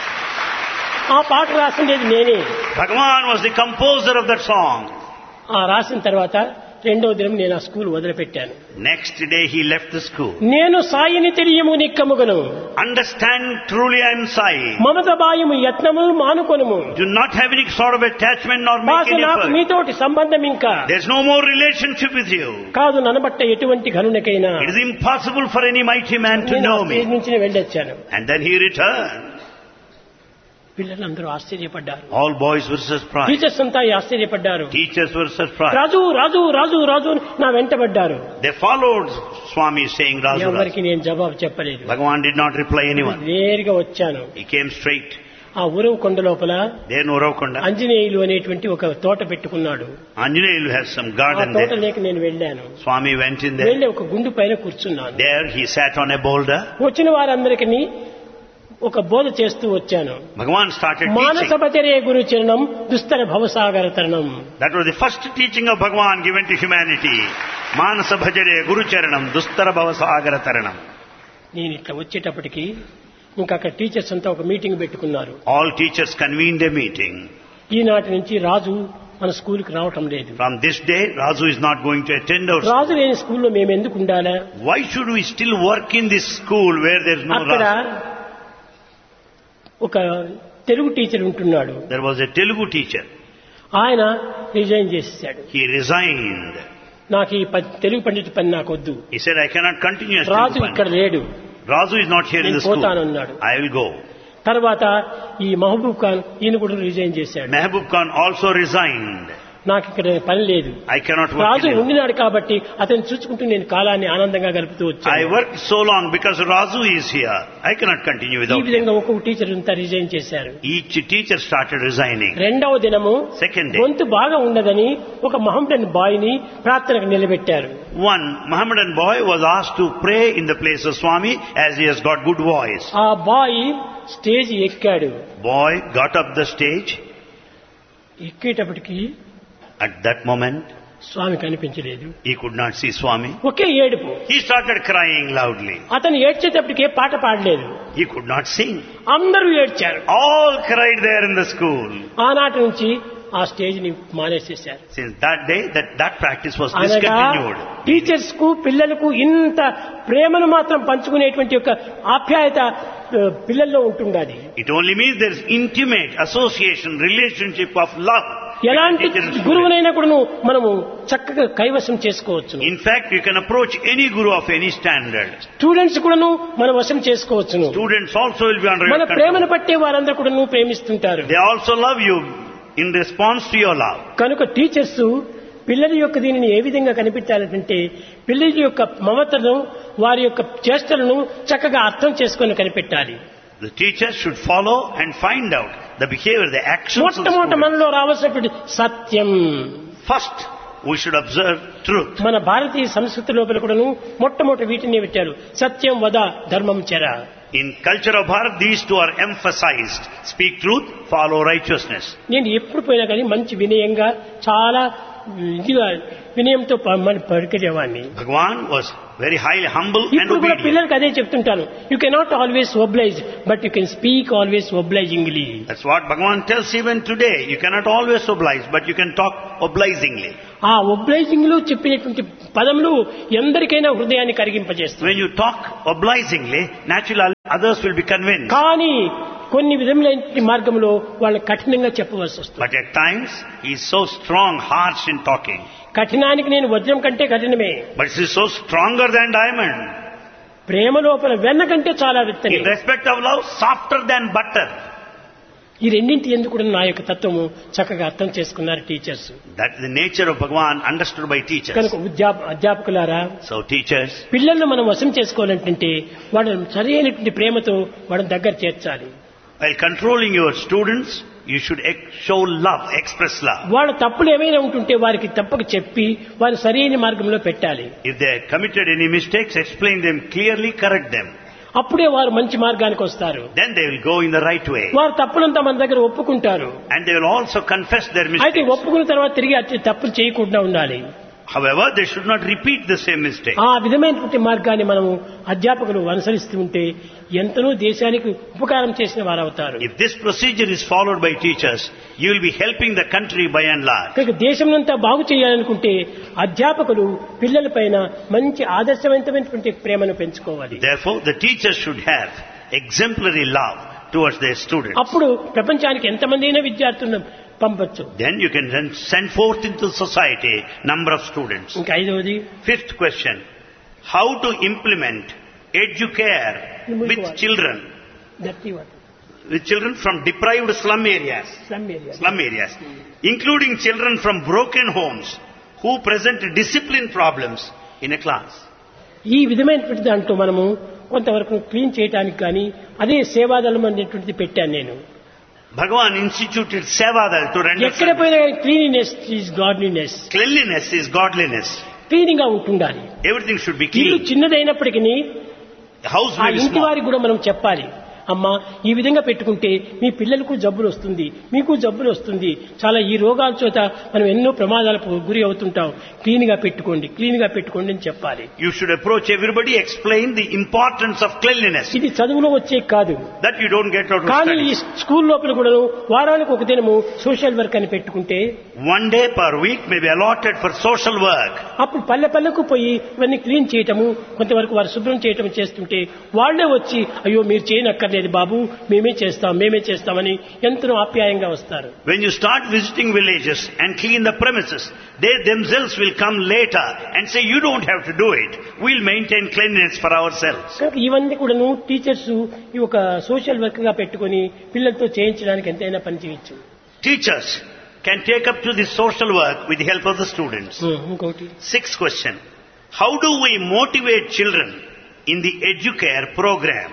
ఆ పాట రాసిండేది నేనే. Bhagavan was the composer of that song. ఆ రాసిన తర్వాత రెండో దినం నేను ఆ school వదిలిపెట్టాను. Next day he left the school. నేను సాయిని తెలియము నిక్కముగను Understand truly I am Sai. Mamata బాయము యత్నములు మానుకొనుము Do not have any sort of attachment nor make మాకు any నాకు effort. మీతోటి సంబంధం ఇంకా There's no more relationship with you. కాదు ననబట్ట ఎటువంటి ఘనునికైనా. It is impossible for any mighty man to నేను ఆ know స్టేజ్ me. నుంచి వెళ్ళొచ్చాను. And then he returned. పిల్లలందరూ ఆశ్చర్యపడ్డారు, All boys were surprised. Teachers అంతా ఆశ్చర్యపడ్డారు. Teachers were surprised. రాజు రాజు రాజు రాజు అని నా వెంటబడ్డారు. They followed Swami saying Razu Razu. ఎవరికి నేను జవాబు చెప్పలేదు. Bhagavan did not reply anyone. నేరుగా వచ్చాను. He came straight. ఆ ఉరవ కొండ లోపల There Uravkonda. ఆంజనేయులు అనేటువంటి ఒక తోట పెట్టుకున్నాడు. Anjaneyalu has some ఆ garden there. తోటలోకి నేను వెళ్ళాను. Swami went in there. వెళ్ళి ఒక గుండు పైన కూర్చున్నాను. There he sat on a boulder. వచ్చిన వారందరికీ ఒక బోధ చేస్తూ వచ్చాను. Bhagavan started మానస teaching. బచరే గురు చరణం దుస్తర భవసాగర తరణం. That was the first teaching of Bhagavan given to humanity. Manasa bhajare guru charanam dustara bhavasagara taranam. నేను ఇట్లా వచ్చేటప్పటికి ఇంకా అక్కడ టీచర్స్ అంతా ఒక మీటింగ్ పెట్టుకున్నారు. All teachers convened a meeting. ఈనాటి నుంచి రాజు మన స్కూల్కి రావటం లేదు. From this day, Razu is not going to attend our school. రాజు లేని స్కూల్లో మేము ఎందుకు ఉండాలా? Why should we still work in this school where there is no అక్కడ Razu? ఒక తెలుగు టీచర్ ఉంటున్నాడు. There was a Telugu teacher. ఆయన రిజైన్ చేసేసాడు. He resigned. నాకు ఈ ప- తెలుగు పండిత పని నాకు వద్దు. He said, I cannot continue as Raju Telugu ఇక్కడ Pandit. లేడు. Razu is not here in నేను the school. పోతానన్నాడు. I will go. తర్వాత ఈ మహబూబ్ ఖాన్ ఈయన కూడా రిజైన్ చేశాడు. Mehboob Khan also resigned. నాకు ఇక్కడ పని లేదు. I cannot work Raju anymore. ఉండినాడు కాబట్టి అతను చూసుకుంటూ నేను కాలాన్ని ఆనందంగా గడుపుతూ I వచ్చాను. worked so long because Razu is here. I cannot continue ఈ without him. విధంగా ఒక్కొక్క టీచర్ అంతా రిజైన్ చేశారు. Each teacher started resigning. రెండవ దినము Second day, గొంతు బాగా ఉండదని ఒక మహమ్మదన్ బాయ్ ని ప్రార్థనకు నిలబెట్టారు. one Mohammedan boy was asked to pray in the place of Swami as he has got good voice. ఆ బాయ్ స్టేజ్ ఎక్కాడు. Boy got up the stage. ఎక్కేటప్పటికి At that moment, స్వామి కనిపించలేదు. he could not see Swami. ఒకే ఏడుపు. He started crying loudly. అతను ఏడ్చేటప్పటికే పాట పాడలేదు. He could not sing. అందరూ ఏడ్చారు. All cried there in the school. ఆనాటి నుంచి ఆ స్టేజ్ ని మానేసేశారు. Since that day, that, that practice was అనగా discontinued. టీచర్స్ కు పిల్లలకు ఇంత ప్రేమను మాత్రం పంచుకునేటువంటి యొక్క ఆప్యాయత ఆ, పిల్లల్లో ఉంటుండాలి. It only means there is intimate association, relationship of love. ఎలాంటి గురువునైనా కూడా మనము చక్కగా కైవసం చేసుకోవచ్చు. In fact, you can approach any guru of any standard. Students కూడాను మన వశం చేసుకోవచ్చును. Students also will be under మన your ప్రేమను control. పట్టే వారందరూ కూడా ప్రేమిస్తుంటారు. They also love you in response to your love. కనుక టీచర్స్ పిల్లల యొక్క దీనిని ఏ విధంగా కనిపెట్టాలంటే పిల్లల యొక్క మమతను వారి యొక్క చేష్టలను చక్కగా అర్థం చేసుకొని కనిపెట్టాలి. The teachers should follow and find out the behavior, the actions of the మొట్టమొదట students. మనలో రావాల్సినటువంటి సత్యం. First, we should observe truth. మన భారతీయ సంస్కృతి లోపల కూడాను మొట్టమొదటి వీటిని పెట్టారు, సత్యం వద ధర్మం చెర. In culture of Bharat, these two are emphasized. Speak truth, follow righteousness. నేను ఎప్పుడు పోయినా కానీ మంచి వినయంగా చాలా ఇదిగా వినయంతో పలికేవాడిని. Bhagavan was very highly humble and ఇప్పుడు కూడా obedient. పిల్లలకి అదే చెప్తుంటాను, you cannot always oblige but you can speak always obligingly. That's what Bhagavan tells even today. You cannot always oblige, but you can talk obligingly. ఆ ఒబ్లైజింగ్ లో చెప్పినటువంటి పదములు ఎందరికైనా హృదయాన్ని కరిగింపజేస్తాయి. When you talk obligingly, naturally others will be convinced. కానీ కొన్ని విధములైన మార్గంలో వాళ్ళు కఠినంగా చెప్పవలసి వస్తుంది. But at times, he is so strong, harsh in talking. కఠినానికి నేను వజ్రం కంటే కఠినమే, But he is so stronger than diamond. ప్రేమ లోపల వెన్న కంటే చాలా విత్తనే. In respect of love, softer than butter. ఈ రెండింటి ఎందుకు కూడా నా యొక్క తత్వము చక్కగా అర్థం చేసుకున్నారు teachers. That is the nature of Bhagavan understood by teachers. కనుక ఉద్యాప అధ్యాపకులారా, So teachers, పిల్లలను మనం వశం చేసుకోవాలంటే వాళ్ళని సరైనటువంటి ప్రేమతో వాళ్ళని దగ్గర చేర్చాలి. while controlling your students, you should ex- show love, express love. వాళ్ళ తప్పులు ఏమైనా ఉంటుంటే వారికి తప్పక చెప్పి వారిని సరైన మార్గంలో పెట్టాలి. If they have committed any mistakes, explain them clearly, correct them. అప్పుడే వారు మంచి మార్గానికి వస్తారు. Then they will go in the right way. వారు తప్పులంతా మన దగ్గర ఒప్పుకుంటారు. And they will also confess their అయితే mistakes. ఒప్పుకున్న తర్వాత తిరిగి అట్టి తప్పులు చేయకుండా ఉండాలి. However, they should not repeat the same mistake. ఆ విధమైనటువంటి మార్గాన్ని మనము అధ్యాపకులు అనుసరిస్తూ ఉంటే ఎంతనో దేశానికి ఉపకారం చేసిన వారు అవుతారు. If this procedure is followed by teachers, you will be helping the country by and large. కనుక దేశంనంతా బాగు చేయాలనుకుంటే అధ్యాపకులు పిల్లల పైన మంచి ఆదర్శవంతమైనటువంటి ప్రేమను పెంచుకోవాలి. Therefore, the teachers should have exemplary love towards their students. అప్పుడు ప్రపంచానికి ఎంతమంది అయినా విద్యార్థులను పంపొచ్చు. Then you can then send forth into society number of students. ఇంకా ఐదవది, Fifth question, how to implement educare with children, దట్టి what with children from deprived slum areas, slum area. slum areas, including children from broken homes who present discipline problems in a class. ఈ విధమైనటువంటి దాంట్లో మనము కొంతవరకు క్లీన్ చేయడానికి కానీ అదే సేవాదళం అనేటువంటిది పెట్టాను నేను. Bhagavan instituted Sevadal to render ఎక్కడ పోయినా cleanliness is godliness. cleanliness is godliness. Clean గా ఉంటుండాలి. Everything should be ఇల్లు clean. చిన్నదైనప్పటికీ The house ఆ may be ఇంటి small. వారికి కూడా మనం చెప్పాలి, అమ్మా ఈ విధంగా పెట్టుకుంటే మీ పిల్లలకు జబ్బులు వస్తుంది, మీకు జబ్బులు వస్తుంది, చాలా ఈ రోగాల చేత మనం ఎన్నో ప్రమాదాలకు గురి అవుతుంటాం, క్లీన్ గా పెట్టుకోండి, క్లీన్ గా పెట్టుకోండి అని చెప్పాలి. You should approach everybody, explain the importance of cleanliness. ఇది చదువులో వచ్చే కాదు, That you don't get out of కానీ ఈ study. స్కూల్ లోపల కూడా వారానికి ఒక దినము సోషల్ వర్క్ అని పెట్టుకుంటే One day per week may be allotted for social work. అప్పుడు పల్లె పల్లెకు పోయి ఇవన్నీ క్లీన్ చేయటము, కొంతవరకు వారు శుభ్రం చేయటం చేస్తుంటే వాళ్లే వచ్చి అయ్యో మీరు చేయనక్కర్లేదు బాబు, మేమే చేస్తాం మేమే చేస్తామని ఎంతో ఆప్యాయంగా వస్తారు. When you start visiting villages and clean the premises, they themselves will come later and say, you don't have to do it. We'll maintain cleanliness for ourselves. కనుక ఇవన్నీ కూడాను టీచర్స్ ఈ ఒక సోషల్ వర్క్ గా పెట్టుకుని పిల్లలతో చేయించడానికి ఎంతైనా పని చేయొచ్చు. Teachers can take up to this social work with the help of the students. ఇంకోటి, Sixth question, how do we motivate children in the educare program?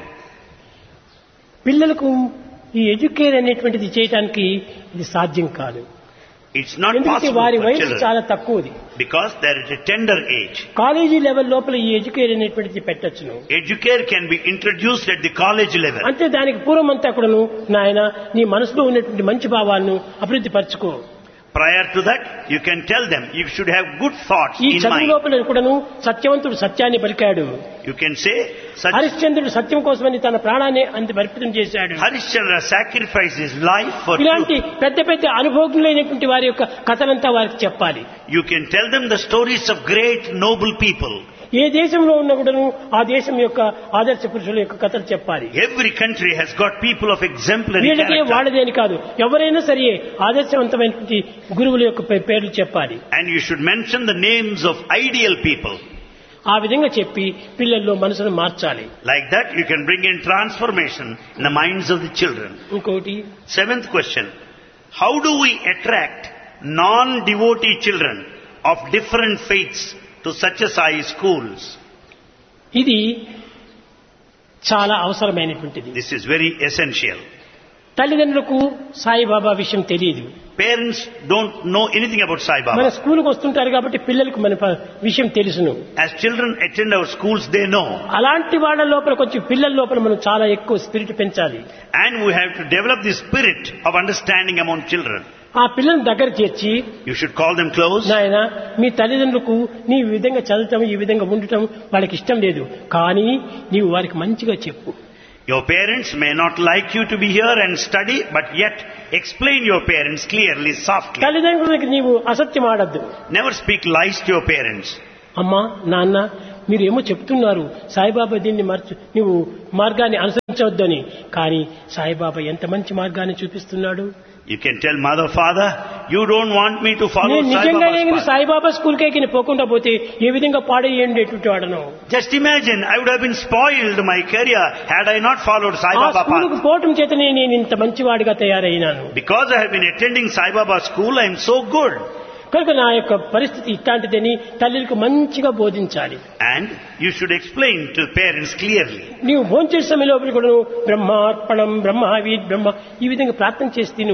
పిల్లలకు ఈ ఎడ్యుకేర్ అనేటువంటిది చేయడానికి ఇది సాధ్యం కాదు. It's not ఎందుకంటే possible వారి for వయసు children చాలా తక్కువది. because they're at a tender age. College level లోపల ఈ ఎడ్యుకేర్ అనేటువంటిది పెట్టొచ్చును. Educare can be introduced at the college level. అంటే దానికి పూర్వం అంతా కూడాను నాయన నీ మనసులో ఉన్నటువంటి మంచి భావాలను అభివృద్ధి పరచుకో. Prior to that, you can tell them you should have good thoughts ఈ in చదువు mind. లోపల కూడాను సత్యవంతుడు సత్యాన్ని పలికాడు. You can say, such హరిశ్చంద్రుడు సత్యం కోసమని తన ప్రాణాన్ని అంత అర్పితం చేశాడు. Harishchandra sacrificed his life for ఇలాంటి truth. పెద్ద పెద్ద అనుభవజ్ఞులైనటువంటి వారి యొక్క కథలంతా వారికి చెప్పాలి. You can tell them the stories of great noble people. ఏ దేశంలో ఉన్న కూడాను ఆ దేశం యొక్క ఆదర్శ పురుషుల యొక్క కథలు చెప్పాలి. Every country has got people of exemplary వీళ్ళకే character. వాళ్ళదే అని కాదు, ఎవరైనా సరే ఆదర్శవంతమైనటువంటి గురువుల యొక్క పే- పేర్లు చెప్పాలి. And you should mention the names of ideal people. ఆ విధంగా చెప్పి పిల్లల్లో మనసును మార్చాలి. Like that, you can bring in transformation in the minds of the children. ఇంకోటి, Seventh question, how do we attract non-devotee children of different faiths to Satyasai schools? ఇది చాలా అవసరమైనటువంటిది. This is very essential. తల్లిదండ్రులకు సాయిబాబా విషయం తెలియదు. Parents don't know anything about Sai మన Baba. స్కూల్కి వస్తుంటారు కాబట్టి పిల్లలకు మన ప- విషయం తెలుసును. As children attend our schools, they know. అలాంటి వాళ్ళ లోపల కొంచెం పిల్లల లోపల మనం చాలా ఎక్కువ స్పిరిట్ పెంచాలి. And we have to develop the spirit of understanding among children. ఆ పిల్లల్ని దగ్గర చేర్చి, You should call them close. నాయన మీ తల్లిదండ్రులకు నీ ఈ విధంగా చదవటం ఈ విధంగా ఉండటం వాళ్ళకి ఇష్టం లేదు, కానీ నీవు వారికి మంచిగా చెప్పు. Your parents may not like you to be here and study, but yet explain your parents clearly, softly. తల్లిదండ్రులకి నీవు అసత్యం ఆడద్దు. Never speak lies to your parents. అమ్మా నాన్న మీరేమో చెప్తున్నారు సాయిబాబా దీన్ని మర్చి నువ్వు మార్గాన్ని అనుసరించవద్దని, కానీ సాయిబాబా ఎంత మంచి మార్గాన్ని చూపిస్తున్నాడు. You can tell mother, father, you don't want me to follow నేను Sai నిజంగా Baba's నేను path. సాయిబాబా స్కూల్కే కింద పోకుండా పోతే ఏ విధంగా పాడేయండేటువంటి వాడను. Just imagine, I would have been spoiled my career had I not followed Sai ఆ Baba స్కూలుకు path. పోవటం చేతనే నేను ఇంత మంచివాడిగా తయారైనాను. Because I have been attending Sai Baba school, I am so good. కనుక నా యొక్క పరిస్థితి ఇట్లాంటిదని తల్లికి మంచిగా బోధించాలి. And you should explain to parents clearly. నీవు భోంచేసే సమయంలో కూడా నువ్వు బ్రహ్మార్పణం బ్రహ్మావి బ్రహ్మ ఈ విధంగా ప్రార్థన చేసి తిను.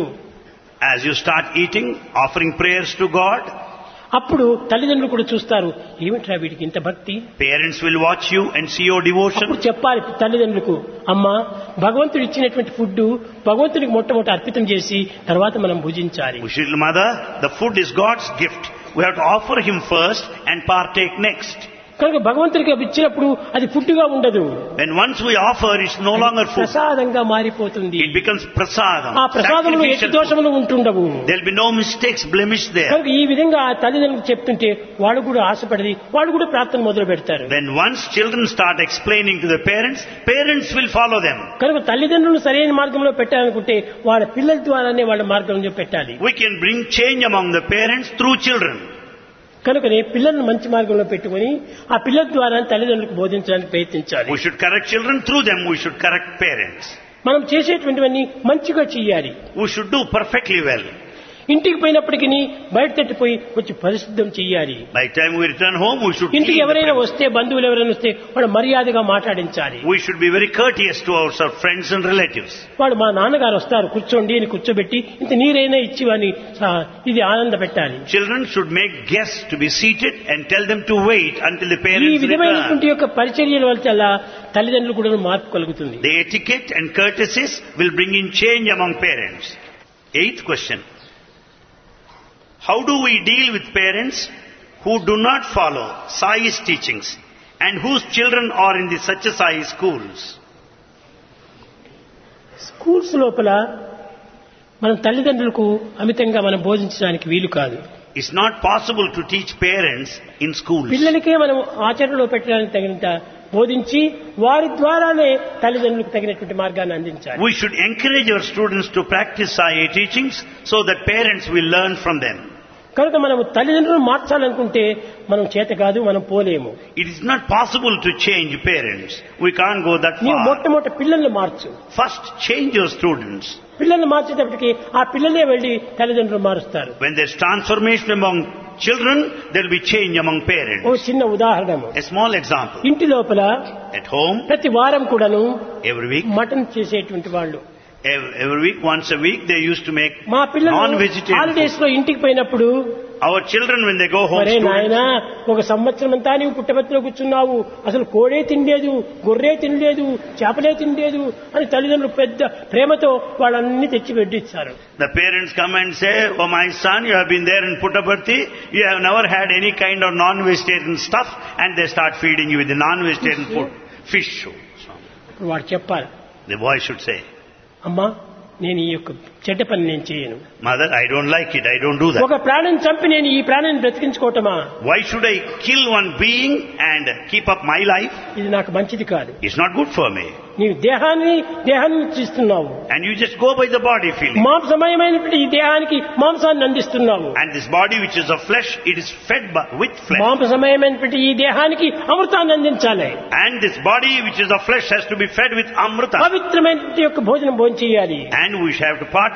As you start eating, offering prayers to God, అప్పుడు తల్లిదండ్రులు కూడా చూస్తారు ఏమిట్రా వీడికి ఇంత భక్తి. parents will watch you and see your devotion. అప్పుడు చెప్పాలి తల్లిదండ్రులకు, అమ్మా భగవంతుడు ఇచ్చినటువంటి ఫుడ్ భగవంతుడికి మొట్టమొదటి అర్పితం చేసి తర్వాత మనం భుజించాలి. We should, mother, the food is God's gift. We have to offer Him first and partake next. కనుక భగవంతుడికి ఇచ్చినప్పుడు అది ఫుడ్ గా ఉండదు. When once we offer, it's no longer food. ప్రసాదంగా మారిపోతుంది. It becomes prasadam. ఆ ప్రసాదంలో ఎట్టి Sacrificial food. దోషములు ఉంటుండవు. There'll be no mistakes, blemish there. కనుక ఈ విధంగా ఆ తల్లిదండ్రులకు చెప్తుంటే వాడు కూడా ఆశపడి వాడు కూడా ప్రార్థన మొదలు పెడతారు. When once children start explaining to the parents, parents will follow them. కనుక తల్లిదండ్రులు సరైన మార్గంలో పెట్టాలనుకుంటే వాళ్ళ పిల్లల ద్వారానే వాళ్ళ మార్గంలో పెట్టాలి. We can bring change among the parents through children. కనుకనే పిల్లలను మంచి మార్గంలో పెట్టుకుని ఆ పిల్లల ద్వారా తల్లిదండ్రులకు బోధించడానికి ప్రయత్నించాలి. We should correct children through them. We should correct parents. మనం చేసేటువంటివన్నీ మంచిగా చెయ్యాలి. We should do perfectly well. ఇంటికి పోయినప్పటికీ బయట తట్టిపోయి కొంచెం పరిశుద్ధం చెయ్యాలి. By the time we return home, we should ఇంటికి clean the ఎవరైనా premises. వస్తే బంధువులు ఎవరైనా వస్తే వాడు మర్యాదగా మాట్లాడించాలి. We should be very courteous to our friends and relatives. వాడు మా నాన్నగారు వస్తారు కూర్చోండి అని కూర్చోబెట్టి ఇంత నీరైనా ఇచ్చి వాని ఇది ఆనంద పెట్టాలి. Children should make guests to be seated and tell them to wait until the ఈ parents return. విధమైనటువంటి యొక్క పరిచర్యల వల్ల తల్లిదండ్రులు కూడా మార్పు కలుగుతుంది. The etiquette and courtesies will bring in change among parents. Eighth question. How do we deal with parents who do not follow Sai's teachings and whose children are in the Satya Sai schools? Schools లోపల మన తల్లిదండ్రులకు అమితంగా మనం బోధించడానికి వీలు కాదు. It's not possible to teach parents in schools. పిల్లలకే మనం ఆచరణలో పెట్టడానికి తగినంత బోధించి వారి ద్వారానే తల్లిదండ్రులకు తగినటువంటి మార్గాన్ని అందించాలి. We should encourage our students to practice Sai teachings so that parents will learn from them. కనుక మనం తల్లిదండ్రులను మార్చాలనుకుంటే మనం చేత కాదు, మనం పోలేము. It is not possible to change parents. We can't go that నీవు far. మొట్టమొదటి పిల్లల్ని మార్చు. First, change your students. పిల్లల్ని మార్చేటప్పటికి ఆ పిల్లలే వెళ్లి తల్లిదండ్రులు మారుస్తారు. When there's transformation among children, there will be change among oh parents. చిన్న ఉదాహరణ, A small example. ఇంటి లోపల At home, ప్రతి వారం కూడాను every week, మటన్ చేసేటువంటి వాళ్ళు every, every week, once a week, they used to make మా పిల్లలు non-vegetarian హాలిడేస్ food. లో ఇంటికి పోయినప్పుడు Our children, when they go home, మరే students, నాయనా ఒక సంవత్సరం అంతా నీవు పుట్టబెత్తలో కూర్చున్నావు, అసలు కోడే తినలేదు, గొర్రె తినలేదు, చేపలే తినలేదు అని తల్లిదండ్రులు పెద్ద ప్రేమతో వాళ్ళన్ని తెచ్చి పెట్టిస్తారు. the parents come and say, "Oh my son, you have been there in Puttaparthi, you have never had any kind of non-vegetarian stuff," and they start feeding you with the non-vegetarian food, fish. ఇప్పుడు వాడు చెప్పాలి, The boy should say, అమ్మా నేను ఈ యొక్క చెడ్డ పని నేను చేయను. "Mother, I don't like it, I don't do that. ఒక ప్రాణిని చంపి నేను ఈ ప్రాణిని బ్రతికించుకోవటమా? Why should I kill one being and keep up my life? ఇది నాకు మంచిది కాదు. It's not good for me." నీవు దేహాన్ని దేహాన్ని ఇస్తున్నావు, And you just go by the body feeling. మాంసమయమైనటువంటి ఈ దేహానికి మాంసాన్ని అందిస్తున్నావు. And this body which is of flesh, it is fed by, with flesh. మాంసమయమైనటువంటి ఈ దేహానికి అమృతాన్ని అందించాలి. And this body which is of flesh has to be fed with amrita. పవిత్రమైనటువంటి యొక్క భోజనం భోజనం చేయాలి. And we shall have to partake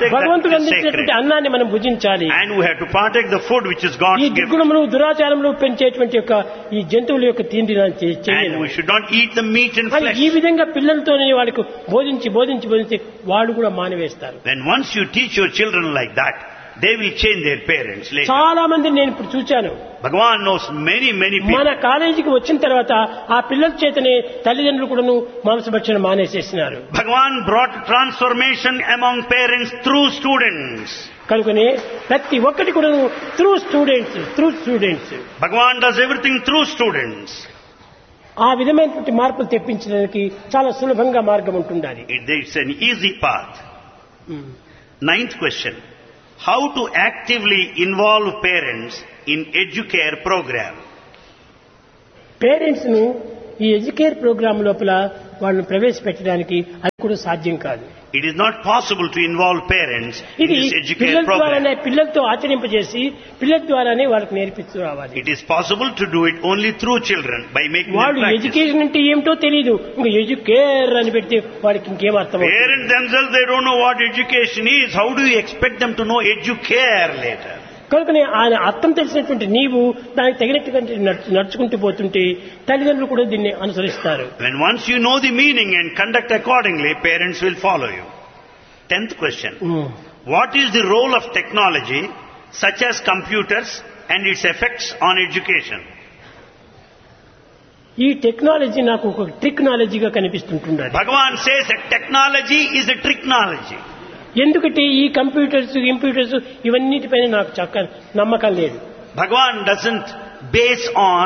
partake that భగవంతుడు which is sacred. అందించినటువంటి అన్నాన్ని మనం భుజించాలి. And we have to partake the food which is God's ఈ gift. దుర్గుణములు దురాచారములు పెంచేటువంటి యొక్క ఈ జంతువుల యొక్క తిండి And చేయను. we should not eat the meat and కానీ flesh. ఈ విధంగా పిల్లలతోనే వాళ్ళకు బోధించి బోధించి బోధించి వాళ్ళు కూడా మానివేస్తారు. Then once you teach your children like that, they will change their parents later. చాలా మంది నేను ఇప్పుడు చూచాను. Bhagavan knows many, many people. మన కాలేజీకి వచ్చిన తర్వాత ఆ పిల్లల చేతనే తల్లిదండ్రులు కూడాను మాంసభక్షణ మానేసేసినారు. Bhagavan brought transformation among parents through students. కనుకనే ప్రతి ఒక్కటి కూడాను through students through students Bhagavan does everything through students. ఆ విధమైనటువంటి మార్పులు తెప్పించడానికి చాలా సులభంగా మార్గం ఉంటుండాలి. It- It's an easy path. Ninth question. How to actively involve parents in Educare program? Parents ను ఈ ఎడ్యుకేర్ ప్రోగ్రామ్ లోపల వాళ్ళని ప్రవేశపెట్టడానికి అది కూడా సాధ్యం కాదు. It is not possible to involve parents in ఇది this Educare పిల్లల program. ద్వారానే పిల్లలతో ఆచరింపజేసి పిల్లల ద్వారానే వాళ్ళకి నేర్పిస్తూ రావాలి. It is possible to do it only through children by making them వాళ్ళు practice. ఎడ్యుకేషన్ అంటే ఏమిటో తెలియదు, ఇంకా ఎడ్యుకేర్ అని పెడితే వాడికి ఇంకేం అర్థం అవుతుంది? Parents themselves, they don't know what education is. How do you expect them to know Educare later? కనుకనే ఆయన అర్థం తెలిసినటువంటి నీవు దానికి తగినట్టుగా నడుచు- నడుచుకుంటూ పోతుంటే తల్లిదండ్రులు కూడా దీన్ని అనుసరిస్తారు. When once you know the meaning and conduct accordingly, parents will follow you. Tenth question. What is the role of technology such as computers and its effects on education? ఈ టెక్నాలజీ నాకు ఒక ట్రిక్నాలజీగా కనిపిస్తుంటుంది. Bhagavan says that technology is a tricknology. ఎందుకంటే ఈ కంప్యూటర్స్ కంప్యూటర్స్ ఇవన్నిటిపైన నాకు చక్క నమ్మకం లేదు. Bhagavan doesn't base on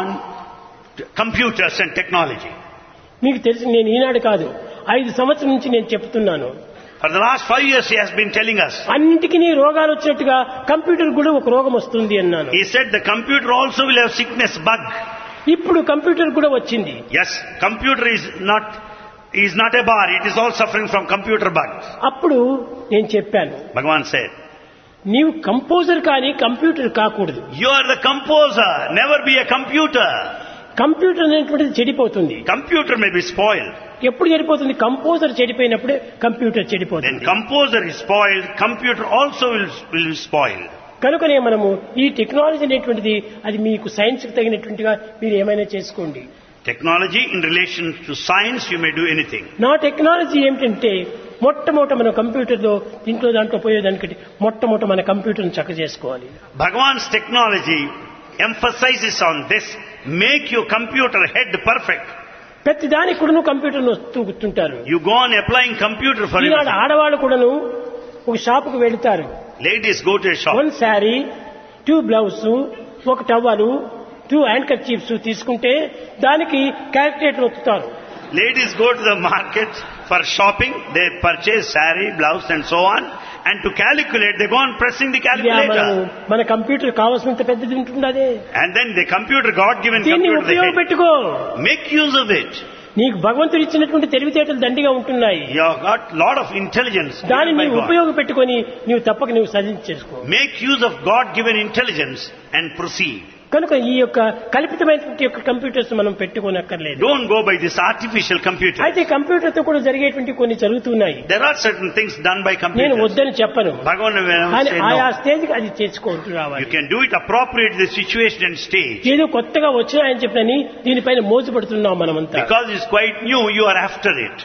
t- computers and technology. మీకు తెలిసి నేను ఈనాడు కాదు ఐదు సంవత్సరం నుంచి నేను చెప్తున్నాను. For the last five years he has been telling us. అన్నింటికి రోగాలు వచ్చినట్టుగా కంప్యూటర్ కూడా ఒక రోగం వస్తుంది అన్నాను. He said the computer also will have sickness, bug. ఇప్పుడు కంప్యూటర్ కూడా వచ్చింది. Yes, computer is not is not a bar. It is all suffering from computer bugs. అప్పుడు నేను చెప్పాను, Bhagavan said, నీవు కంపోజర్ కానీ కంప్యూటర్ కాకూడదు. you are the composer, never be a computer. Computer అనేటువంటిది చెడిపోతుంది. Computer may be spoiled. ఎప్పుడు చెడిపోతుంది? కంపోజర్ చెడిపోయినప్పుడే కంప్యూటర్ Then చెడిపోతుంది. composer is spoiled, computer also will, will be spoiled. కనుకనే మనము ఈ టెక్నాలజీ అనేటువంటిది అది మీకు సైన్స్ కి తగినటువంటిగా మీరు ఏమైనా చేసుకోండి. Technology in relation to science, you may do anything. నా టెక్నాలజీ ఏమిటంటే మొట్టమొదట మన కంప్యూటర్లో దీంట్లో దాంట్లో పోయేదానికంటే మొట్టమొదట మన కంప్యూటర్ని చక్క చేసుకోవాలి. Bhagavan's technology emphasizes on this, make your computer head perfect. ప్రతి దానికి కూడాను కంప్యూటర్ను వస్తూ కూర్చుంటారు. You go on applying computer for Eenadu everything. ఆడవాళ్ళు కూడాను ఒక షాపుకు వెళుతారు. Ladies go to a shop. One sari, two blouse, ఒక టవలు, టూ హ్యాండ్ కర్చీఫ్స్ తీసుకుంటే దానికి calculator ఒత్తుతారు. Ladies go to the market for shopping. They purchase saree, blouse and so on. And to calculate, they go on pressing the ఇది ఆ మనము calculator. మన కంప్యూటర్ కావాల్సినంత పెద్దది ఉంటుంది అదే. And then the computer, God-given దీన్ని computer, the head. ఉపయోగపెట్టుకో. Make use of it. నీకు భగవంతుడు ఇచ్చినటువంటి తెలివితేటలు దండిగా ఉంటున్నాయి. You have got lot of intelligence దాన్ని given by నీవు God. ఉపయోగపెట్టుకొని నీవు తప్పక నీవు సాధించేసుకో. Make use of God-given intelligence and proceed. కనుక ఈ యొక్క కల్పితమైనటువంటి యొక్క కంప్యూటర్స్ మనం పెట్టుకోనక్కర్లేదు. Don't go by this artificial computer. అయితే కంప్యూటర్ తో కూడా జరిగేటువంటి కొన్ని జరుగుతున్నాయి. There are certain things done by నేను computers. వద్దని చెప్పను, Bhagavan will కానీ say ఆయా no. స్టేజ్ కి అది చేసుకుంటూ You రావాలి. can do it appropriate to the situation and stage. ఏదో కొత్తగా వచ్చినాయని చెప్పని దీనిపైన మోజు పడుతున్నాం మనమంతా. Because it's quite new, you are after it.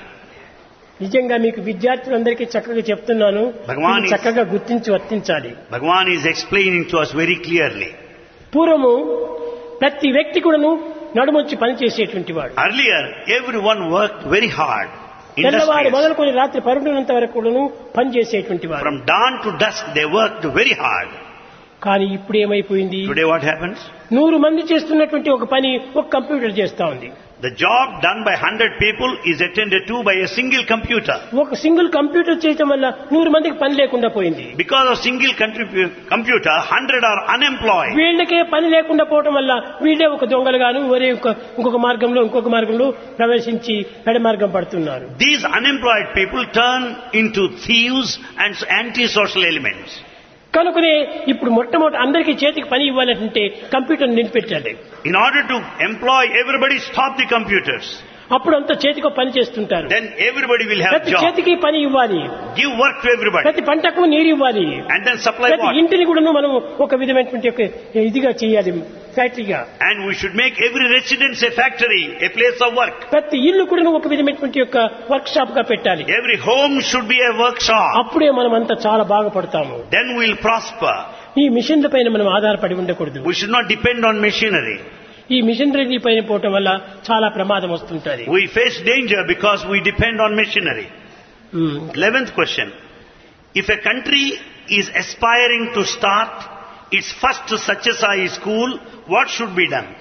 నిజంగా మీకు విద్యార్థులందరికీ చక్కగా చెప్తున్నాను, భగవాన్ ఇది చక్కగా గుర్తించి వర్తించాలి. Bhagavan is explaining to us very clearly. పూర్వము ప్రతి వ్యక్తి కూడాను నడుమొచ్చి పనిచేసేటువంటి వాడు. Earlier, everyone worked very hard. తెల్లవారు Industrious. మొదలుకొని రాత్రి పరుడునంత వరకు కూడాను పనిచేసేటువంటి వాడు. From dawn to dusk, they worked very hard. కానీ ఇప్పుడు ఏమైపోయింది? Today what happens? నూరు మంది చేస్తున్నటువంటి ఒక పని ఒక కంప్యూటర్ చేస్తా ఉంది. The job done by hundred people is attended to by a single computer. ఒక సింగిల్ కంప్యూటర్ చేయటం వల్ల నూరు మందికి పని లేకుండా పోయింది. Because of single contribu- computer, hundred are unemployed. వీళ్ళకే పని లేకుండా పోవటం వల్ల వీళ్ళే ఒక దొంగలుగాను ఒరే ఇంకొక మార్గంలో ఇంకొక మార్గంలో ప్రవేశించి పెడ మార్గం పడుతున్నారు. These unemployed people turn into thieves and anti-social elements. కనుకనే ఇప్పుడు మొట్టమొదటి అందరికీ చేతికి పని ఇవ్వాలంటే computer నిలిపెట్టాలి. In order to employ everybody, stop the computers. అప్పుడు అంతా చేతికి పని చేస్తుంటారు. Then everybody will have ప్రతి job. చేతికి పని ఇవ్వాలి, Give work to everybody. ప్రతి పంటకు నీరు ఇవ్వాలి, And then supply ప్రతి water. ఇంటిని కూడా మనం ఒక విధమైనటువంటి ఒక ఇదిగా చేయాలి, ఫ్యాక్టరీగా. And we should make every residence a factory, a place of work. ప్రతి ఇల్లు కూడా ఒక విధమైనటువంటి యొక్క వర్క్ షాప్ గా పెట్టాలి. Every home should be a workshop. అప్పుడే మనం అంతా చాలా బాగుపడతాము. Then we will prosper. ఈ మిషన్ల పైన మనం ఆధారపడి ఉండకూడదు. We should not depend on machinery. ఈ మిషనరీ పైన పోవటం వల్ల చాలా ప్రమాదం వస్తుంటది. We face danger because we depend on machinery. Um. Eleventh question. If a country is aspiring to start its first Satyasai school, what should be done?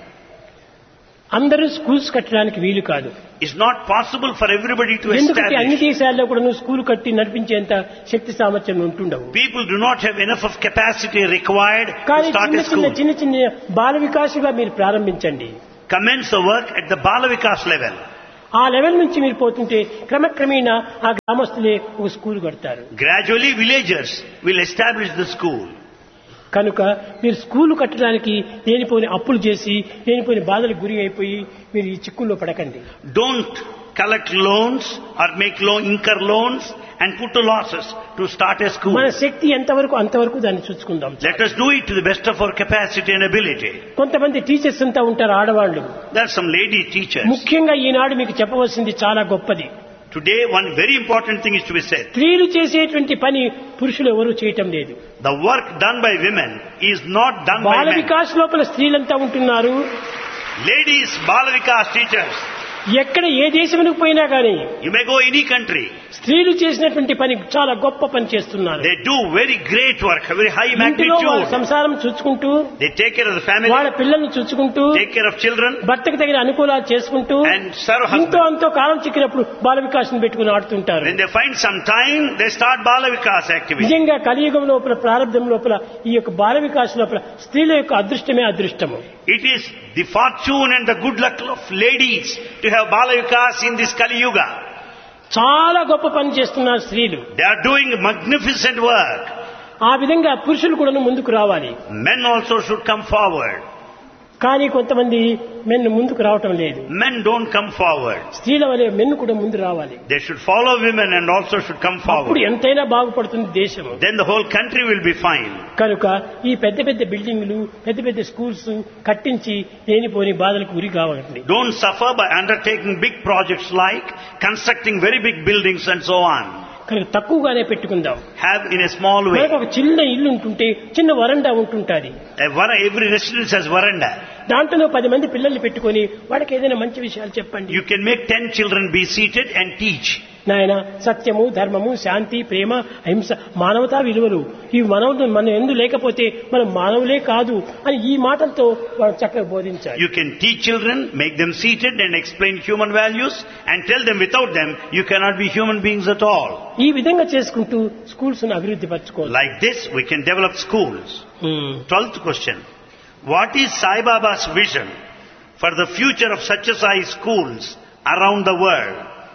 అందరూ స్కూల్స్ కట్టడానికి వీలు కాదు. It's not possible for everybody to ఎందుకంటే అన్ని establish. దేశాల్లో కూడా నువ్వు స్కూల్ కట్టి నడిపించేంత శక్తి సామర్థ్యం ఉంటుండవు. People do not have enough of capacity required to కానీ start చిన్న a చిన్న school. చిన్న చిన్న బాల వికాసుగా మీరు ప్రారంభించండి. Commence the work at the Balavikas level. ఆ లెవెల్ నుంచి మీరు పోతుంటే క్రమక్రమేణా ఆ గ్రామస్తులే ఒక స్కూల్ కడతారు. Gradually villagers will establish the school. కనుక మీరు స్కూల్ కట్టడానికి లేనిపోని అప్పులు చేసి లేనిపోని బాధలకు గురి అయిపోయి మీరు ఈ చిక్కుల్లో పడకండి. Don't collect loans or make loan, incur loans and put to losses to start a school. మన శక్తి ఎంతవరకు అంతవరకు దాన్ని చూసుకుందాం. Let us do it to the best of our capacity and ability. కొంతమంది టీచర్స్ అంతా ఉంటారు ఆడవాళ్ళు. There are some lady teachers. ముఖ్యంగా ఈనాడు మీకు చెప్పవలసింది చాలా గొప్పది. Today one very important thing is to be said. స్త్రీలు చేసేటువంటి పని పురుషులు ఎవరూ చేయటం లేదు. The work done by women is not done by Bala men. Vikas లోపల స్త్రీలంతా ఉంటున్నారు. Ladies, Balavikas teachers, ఎక్కడ ఏ దేశమునకు పోయినా కానీ you may go any country. స్త్రీలు చేసినటువంటి పని చాలా గొప్ప పని చేస్తున్నారు. They do very great work, very high ఇంటిలో వాళ్ళ magnitude. సంసారం చూసుకుంటూ They take care of the family, వాళ్ళ పిల్లల్ని చూసుకుంటూ take care of children, భర్తకు తగిన అనుకూలాలు చేసుకుంటూ and serve ఇంతో husband. అంతో కాలం చిక్కినప్పుడు బాల వికాసం పెట్టుకుని ఆడుతుంటారు. When they find some time, they start Balavikas activity. నిజంగా కలియుగం లోపల ప్రారంభం లోపల ఈ యొక్క బాల వికాసం లోపల స్త్రీల యొక్క అదృష్టమే అదృష్టము. It is the fortune and the good luck of ladies to have Balavikas in this Kali Yuga. చాలా గొప్ప పని చేస్తున్నారు స్త్రీలు. They are doing magnificent work. ఆ విధంగా పురుషులు కూడా ముందుకు రావాలి. Men also should come forward. కానీ కొంతమంది మెన్ను ముందుకు రావటం లేదు. Men don't come forward. స్త్రీల వలె మెన్ను కూడా ముందు రావాలి. They should follow women and also should come అప్పుడు forward. ఎంతైనా బాగుపడుతుంది దేశము. Then the whole country will be fine. కనుక ఈ పెద్ద పెద్ద బిల్డింగ్లు పెద్ద పెద్ద స్కూల్స్ కట్టించి లేనిపోని బాధలకు గురి కావాలండి. Don't suffer by undertaking big projects like constructing very big buildings and so on. కనుక తక్కువగానే పెట్టుకుందాం. Have in a small way. మనకు ఒక చిన్న ఇల్లు ఉంటుంటే చిన్న వరండా ఉంటుంటుంది. A var- Every residence has veranda. దాంట్లో పది మంది పిల్లల్ని పెట్టుకొని వాళ్ళకి ఏదైనా మంచి విషయాలు చెప్పండి. You can make ten children be seated and teach. నాయన సత్యము ధర్మము శాంతి ప్రేమ అహింస మానవతా విలువలు ఈ మానవులు మనం ఎందు లేకపోతే మనం మానవులే కాదు అని ఈ మాటలతో వాళ్ళు చక్కగా బోధించాలి. You can teach children, make them seated and explain human values and tell them without them you cannot be human beings at all. ఈ విధంగా చేసుకుంటూ స్కూల్స్ ను అభివృద్ధి పరచుకోవాలి. Like this we can develop schools. Twelfth question. What is Sai Baba's vision for the future of Satyasai schools around the world?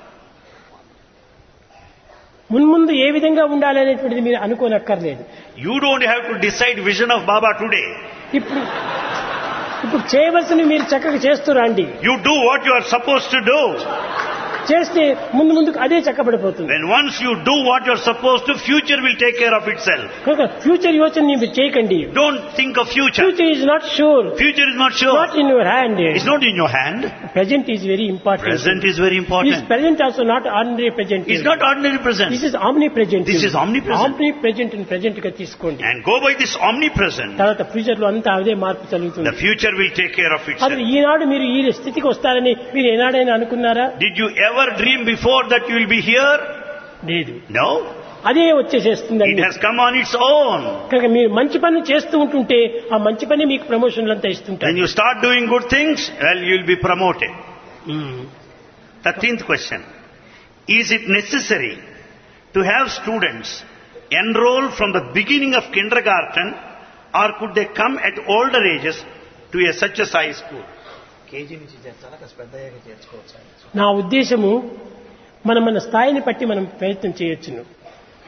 మున్ముందు ఏ విధంగా ఉండాలి అనేటువంటిది మీరు అనుకోనక్కర్లేదు. You don't have to decide vision of Baba today. ఇప్పుడు ఇప్పుడు చేయవలసినవి మీరు చక్కగా చేస్తూ రండి. You do what you are supposed to do. చేస్తే ముందు ముందుకు అదే చక్కబడిపోతుంది. When once you do what you are supposed to, future will take care of itself. కనుక ఫ్యూచర్ యోచన మీరు చేయకండి. Don't think of future. Future is not sure, Future is not sure. Not in your hand. It's not in your hand. Present is very important. Present is very This important. present also not ordinary present. It's not ordinary present. This is omnipresent. This is omnipresent. Omnipresent and present గా తీసుకోండి. And go by this omnipresent. తర్వాత ఫ్యూచర్ లో అంతా అదే మార్పు జరుగుతుంది. The future will take care of అది itself. ఈనాడు మీరు ఈ స్థితికి వస్తారని మీరు ఏనాడైనా అనుకున్నారా? Did you ever dream before that you will be here? లేదు. No. అదే It వచ్చేసేస్తుందండి. has come on its own. కనుక మీరు మంచి పనులు చేస్తూ ఉంటుంటే ఆ మంచి పని మీకు ప్రమోషన్లు అంతా When ఇస్తుంటారు. you start doing good things, well, you will be promoted. Thirteenth question. Is it necessary to have students enroll from the beginning of kindergarten, or could they come at older ages to a such a size school? నా ఉద్దేశము మనం మన స్థాయిని బట్టి మనం ప్రయత్నం చేయొచ్చును.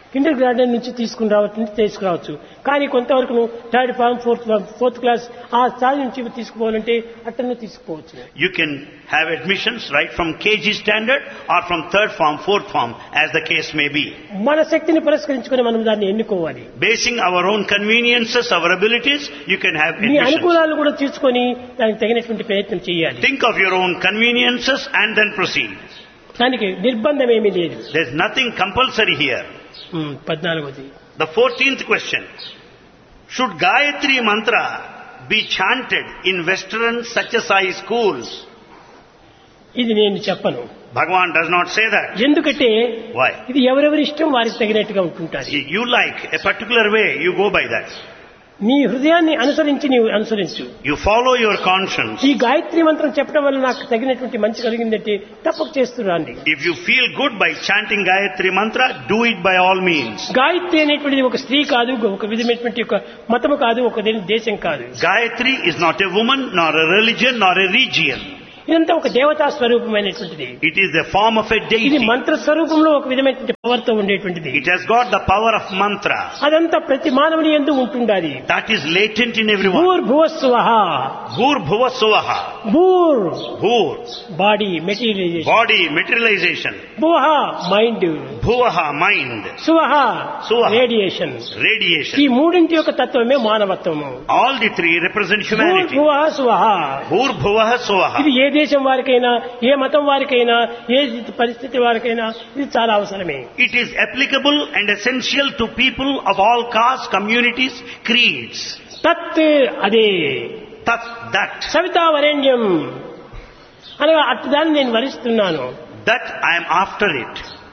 కిండర్ గార్డెన్ నుంచి తీసుకుని రావచ్చు తీసుకురావచ్చు. కానీ కొంతవరకు నువ్వు third form fourth fourth class ఆ స్థాయి నుంచి తీసుకుపోవాలంటే అట్టనే తీసుకుపోవచ్చు. You can have admissions right from K G standard or from third form, fourth form, as the case may be. మన శక్తిని పురస్కరించుకొని మనం దాన్ని ఎన్నుకోవాలి. Basing our own conveniences, our abilities, you can have నీ admissions. అనుకూలాలు కూడా తీసుకొని దానికి తగినటువంటి ప్రయత్నం చేయాలి. Think of your own conveniences and then proceed. దానికి నిర్బంధం ఏమీ లేదు. There's nothing compulsory here. పద్నాలుగోది. The fourteenth question. Should Gayatri Mantra be chanted in Western Satyasai schools? ఇది నేను చెప్పను. Bhagavan does not say that. ఎందుకంటే Why? ఇది ఎవరెవరి ఇష్టం వారికి తగినట్టుగా ఉంటుంటారు. You like a particular way, you go by that. నీ హృదయాన్ని అనుసరించి నీవు అనుసరించు. You follow your conscience. ఈ గాయత్రి మంత్రం చెప్పడం వల్ల నాకు తగినటువంటి మంచి కలిగిందంటే తప్పక చేస్తున్నాండి. If you feel good by chanting Gayatri Mantra, do it by all means. Gayatri అనేటువంటిది ఒక స్త్రీ కాదు, ఒక విధమైనటువంటి ఒక మతము కాదు, ఒక దేశం కాదు. Gayatri is not a woman, nor a religion, nor a region. ఇదంతా ఒక దేవతా స్వరూపమైనటువంటిది. It is the form of a ఇది deity. మంత్ర స్వరూపంలో ఒక విధమైనటువంటి పవర్ తో ఉండేటువంటిది. It has got the power of mantra. అదంతా ప్రతి మానవుని యందు ఉంటుండాలి. That is latent in everyone. భూర్ భువస్వః. Bhur bhuva suvaha. భూర్ Bhur, body materialisation. body materialization. భువః mind. Bhuvaha, mind. సువః Suvaha. Radiation. ఈ Radiation. మూడింటి యొక్క తత్వమే మానవత్వము. All the three represent భూర్ humanity. భువః సువః. Bhur bhuvaha suvaha. ఇది ఏ దేశం వారికైనా, ఏ మతం వారికైనా, ఏ పరిస్థితి వారికైనా ఇది చాలా అవసరమే. It is applicable and essential to people of all castes, communities, creeds. తత్ అదే Tat, that. సవితా వరేణ్యం అనగా అట్టి దాన్ని నేను వరిస్తున్నాను. That I am after it.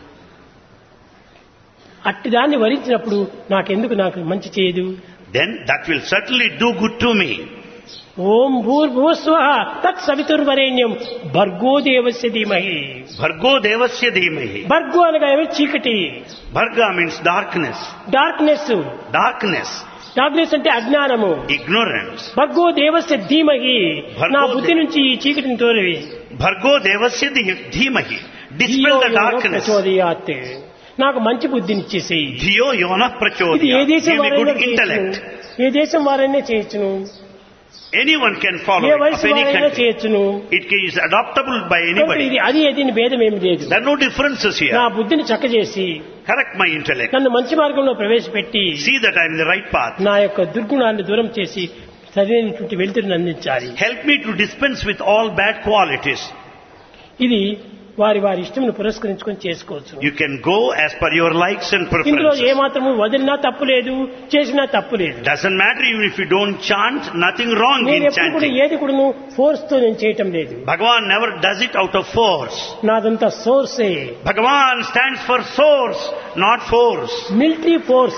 అట్టి దాన్ని వరించినప్పుడు నాకెందుకు నాకు మంచి చేయదు. Then that will certainly do good to me. ఓం భూర్భువస్వః తత్ సవితుర్వరేణ్యం భర్గో దేవస్య ధీమహి. Bhargo devasya dhimahi. భర్గో అనగా ఏమి? చీకటి. Bharga means darkness. Darkness. Darkness. Darkness అంటే అజ్ఞానము. Ignorance. భర్గో దేవస్య ధీమహి. భర్గో నా బుద్ధి నుంచి ఈ చీకటిని తోలివి. Bhargo devasya dhi- dhimahi. Dispel the darkness. ప్రచోదయాత్. నాకు మంచి బుద్ధిని ఇచ్చేసేయి. Dhiyo yona ఇది ఏ prachodya. దేశం Give me వారైనా good intellect. చేయొచ్చును. ఏ దేశం వారైనా చేయొచ్చును. Anyone can follow A it, of వయసు any వారైనా country. చేయొచ్చును. It is adoptable by కాబట్టి anybody. ఇది అది ఏది భేదం ఏమి లేదు. There are no differences నా here. బుద్ధిని చక్కజేసి Correct my intellect. నన్ను మంచి మార్గంలో ప్రవేశపెట్టి See that I am in the right path. నా యొక్క దుర్గుణాన్ని దూరం చేసి సరైనటువంటి వెలుతురుని అందించాలి. Help me to dispense with all bad qualities. ఇది వారి వారి ఇష్టమును పురస్కరించుకొని చేసుకోవచ్చు. You can go as per your likes and ఇందులో preferences. ఏమాత్రము వదిలినా తప్పు లేదు, చేసినా తప్పు లేదు. Doesn't matter even if you don't chant, nothing wrong నేను in ఎప్పుడు కూడా chanting. ఏది కూడా ఫోర్స్ తో నేను చేయటం లేదు. Bhagavan never does it out of force. నాదంతా సోర్సే. Bhagavan stands for source, not force. Military force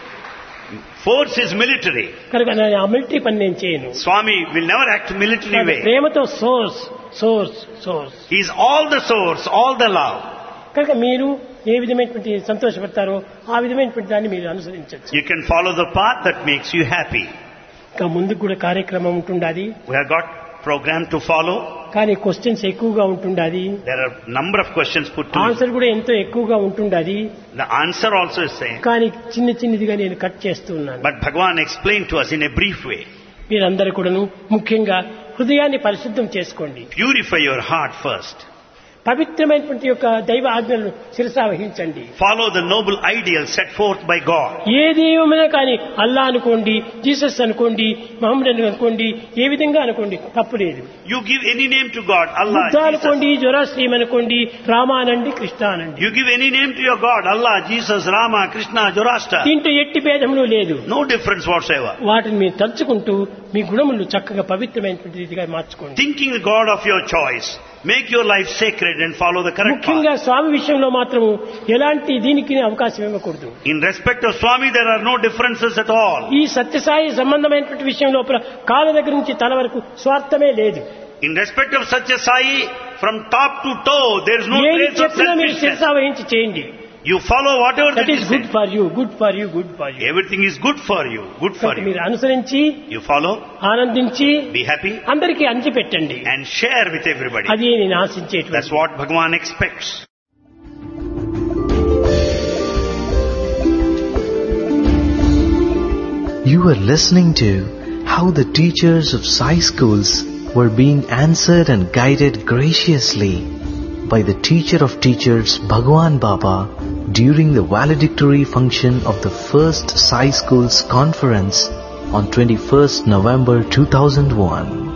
Force is military. కనుక నేను ఆ మిలిటరీ పని నేను చేయను. Swami will never act military way. ప్రేమతో source source source. He is all the source, all the love. కనుక మీరు ఏ విధమైనటువంటి సంతోషపడతారో ఆ విధమైనటువంటి దాన్ని మీరు అనుసరించవచ్చు. You can follow the path that makes you happy. ఇంకా ముందుకు కూడా కార్యక్రమం ఉంటుండాది. We have got program to follow. కానీ క్వశ్చన్స్ ఎక్కువగా ఉంటుండాది. There are number of questions put to answer కూడా ఎంతో ఎక్కువగా ఉంటుండాది. The answer also is same. కానీ చిన్న చిన్నదిగా నేను కట్ చేస్తూ ఉన్నాను. But Bhagavan explained to us in a brief way. మీరందరూ కూడాను ముఖ్యంగా హృదయాన్ని పరిశుద్ధం చేసుకోండి. Purify your heart first. పవిత్రమైనటువంటి యొక్క దైవ ఆజ్ఞలను శిరసా వహించండి. Follow the noble ideal set forth by God. ఏ దైవమైనా కానీ అల్లా అనుకోండి, జీసస్ అనుకోండి, మహమ్మద్ అనుకోండి, ఏ విధంగా అనుకోండి తప్పు లేదు. You give any name to God, Allah, Buddha Jesus. అనుకోండి, జొరాస్ట్రీయం అనుకోండి, రామ అనండి, కృష్ణ అనండి. You give any name to your God, Allah, Jesus, Rama, Krishna, Zoroaster. దీంట్లో ఎట్టి భేదములు లేదు. No difference whatsoever. వాటిని మీరు తలుచుకుంటూ మీ గుణములు చక్కగా పవిత్రమైనటువంటి రీతిగా మార్చుకోండి. Thinking the God of your choice, make your life sacred and follow the correct ముఖ్యంగా path. స్వామి విషయంలో మాత్రము ఎలాంటి దీనికి అవకాశం ఇవ్వకూడదు. In respect of Swami, there are no differences at all. ఈ సత్యసాయి సంబంధమైనటువంటి విషయం లోపల కాళ్ళ దగ్గర నుంచి తల వరకు స్వార్థమే లేదు. In respect of Satya Sai, from top to toe, there is no ఏది trace of చెప్పినా మీరు selfishness. శిరసా వహించి చేయండి. You follow whatever that that is is good said. For you, good for you, good for you. Everything is good for you, good for you. మీరు అనుసరించి You follow, ఆనందించి be happy, అందరికీ అంచి పెట్టండి. and share with everybody. అది నేను ఆశించేటువంటి. That's what Bhagavan expects. You were listening to how the teachers of Sai schools were being answered and guided graciously by the teacher of teachers Bhagwan Baba during the valedictory function of the first Sai Schools conference on twenty-first November two thousand one.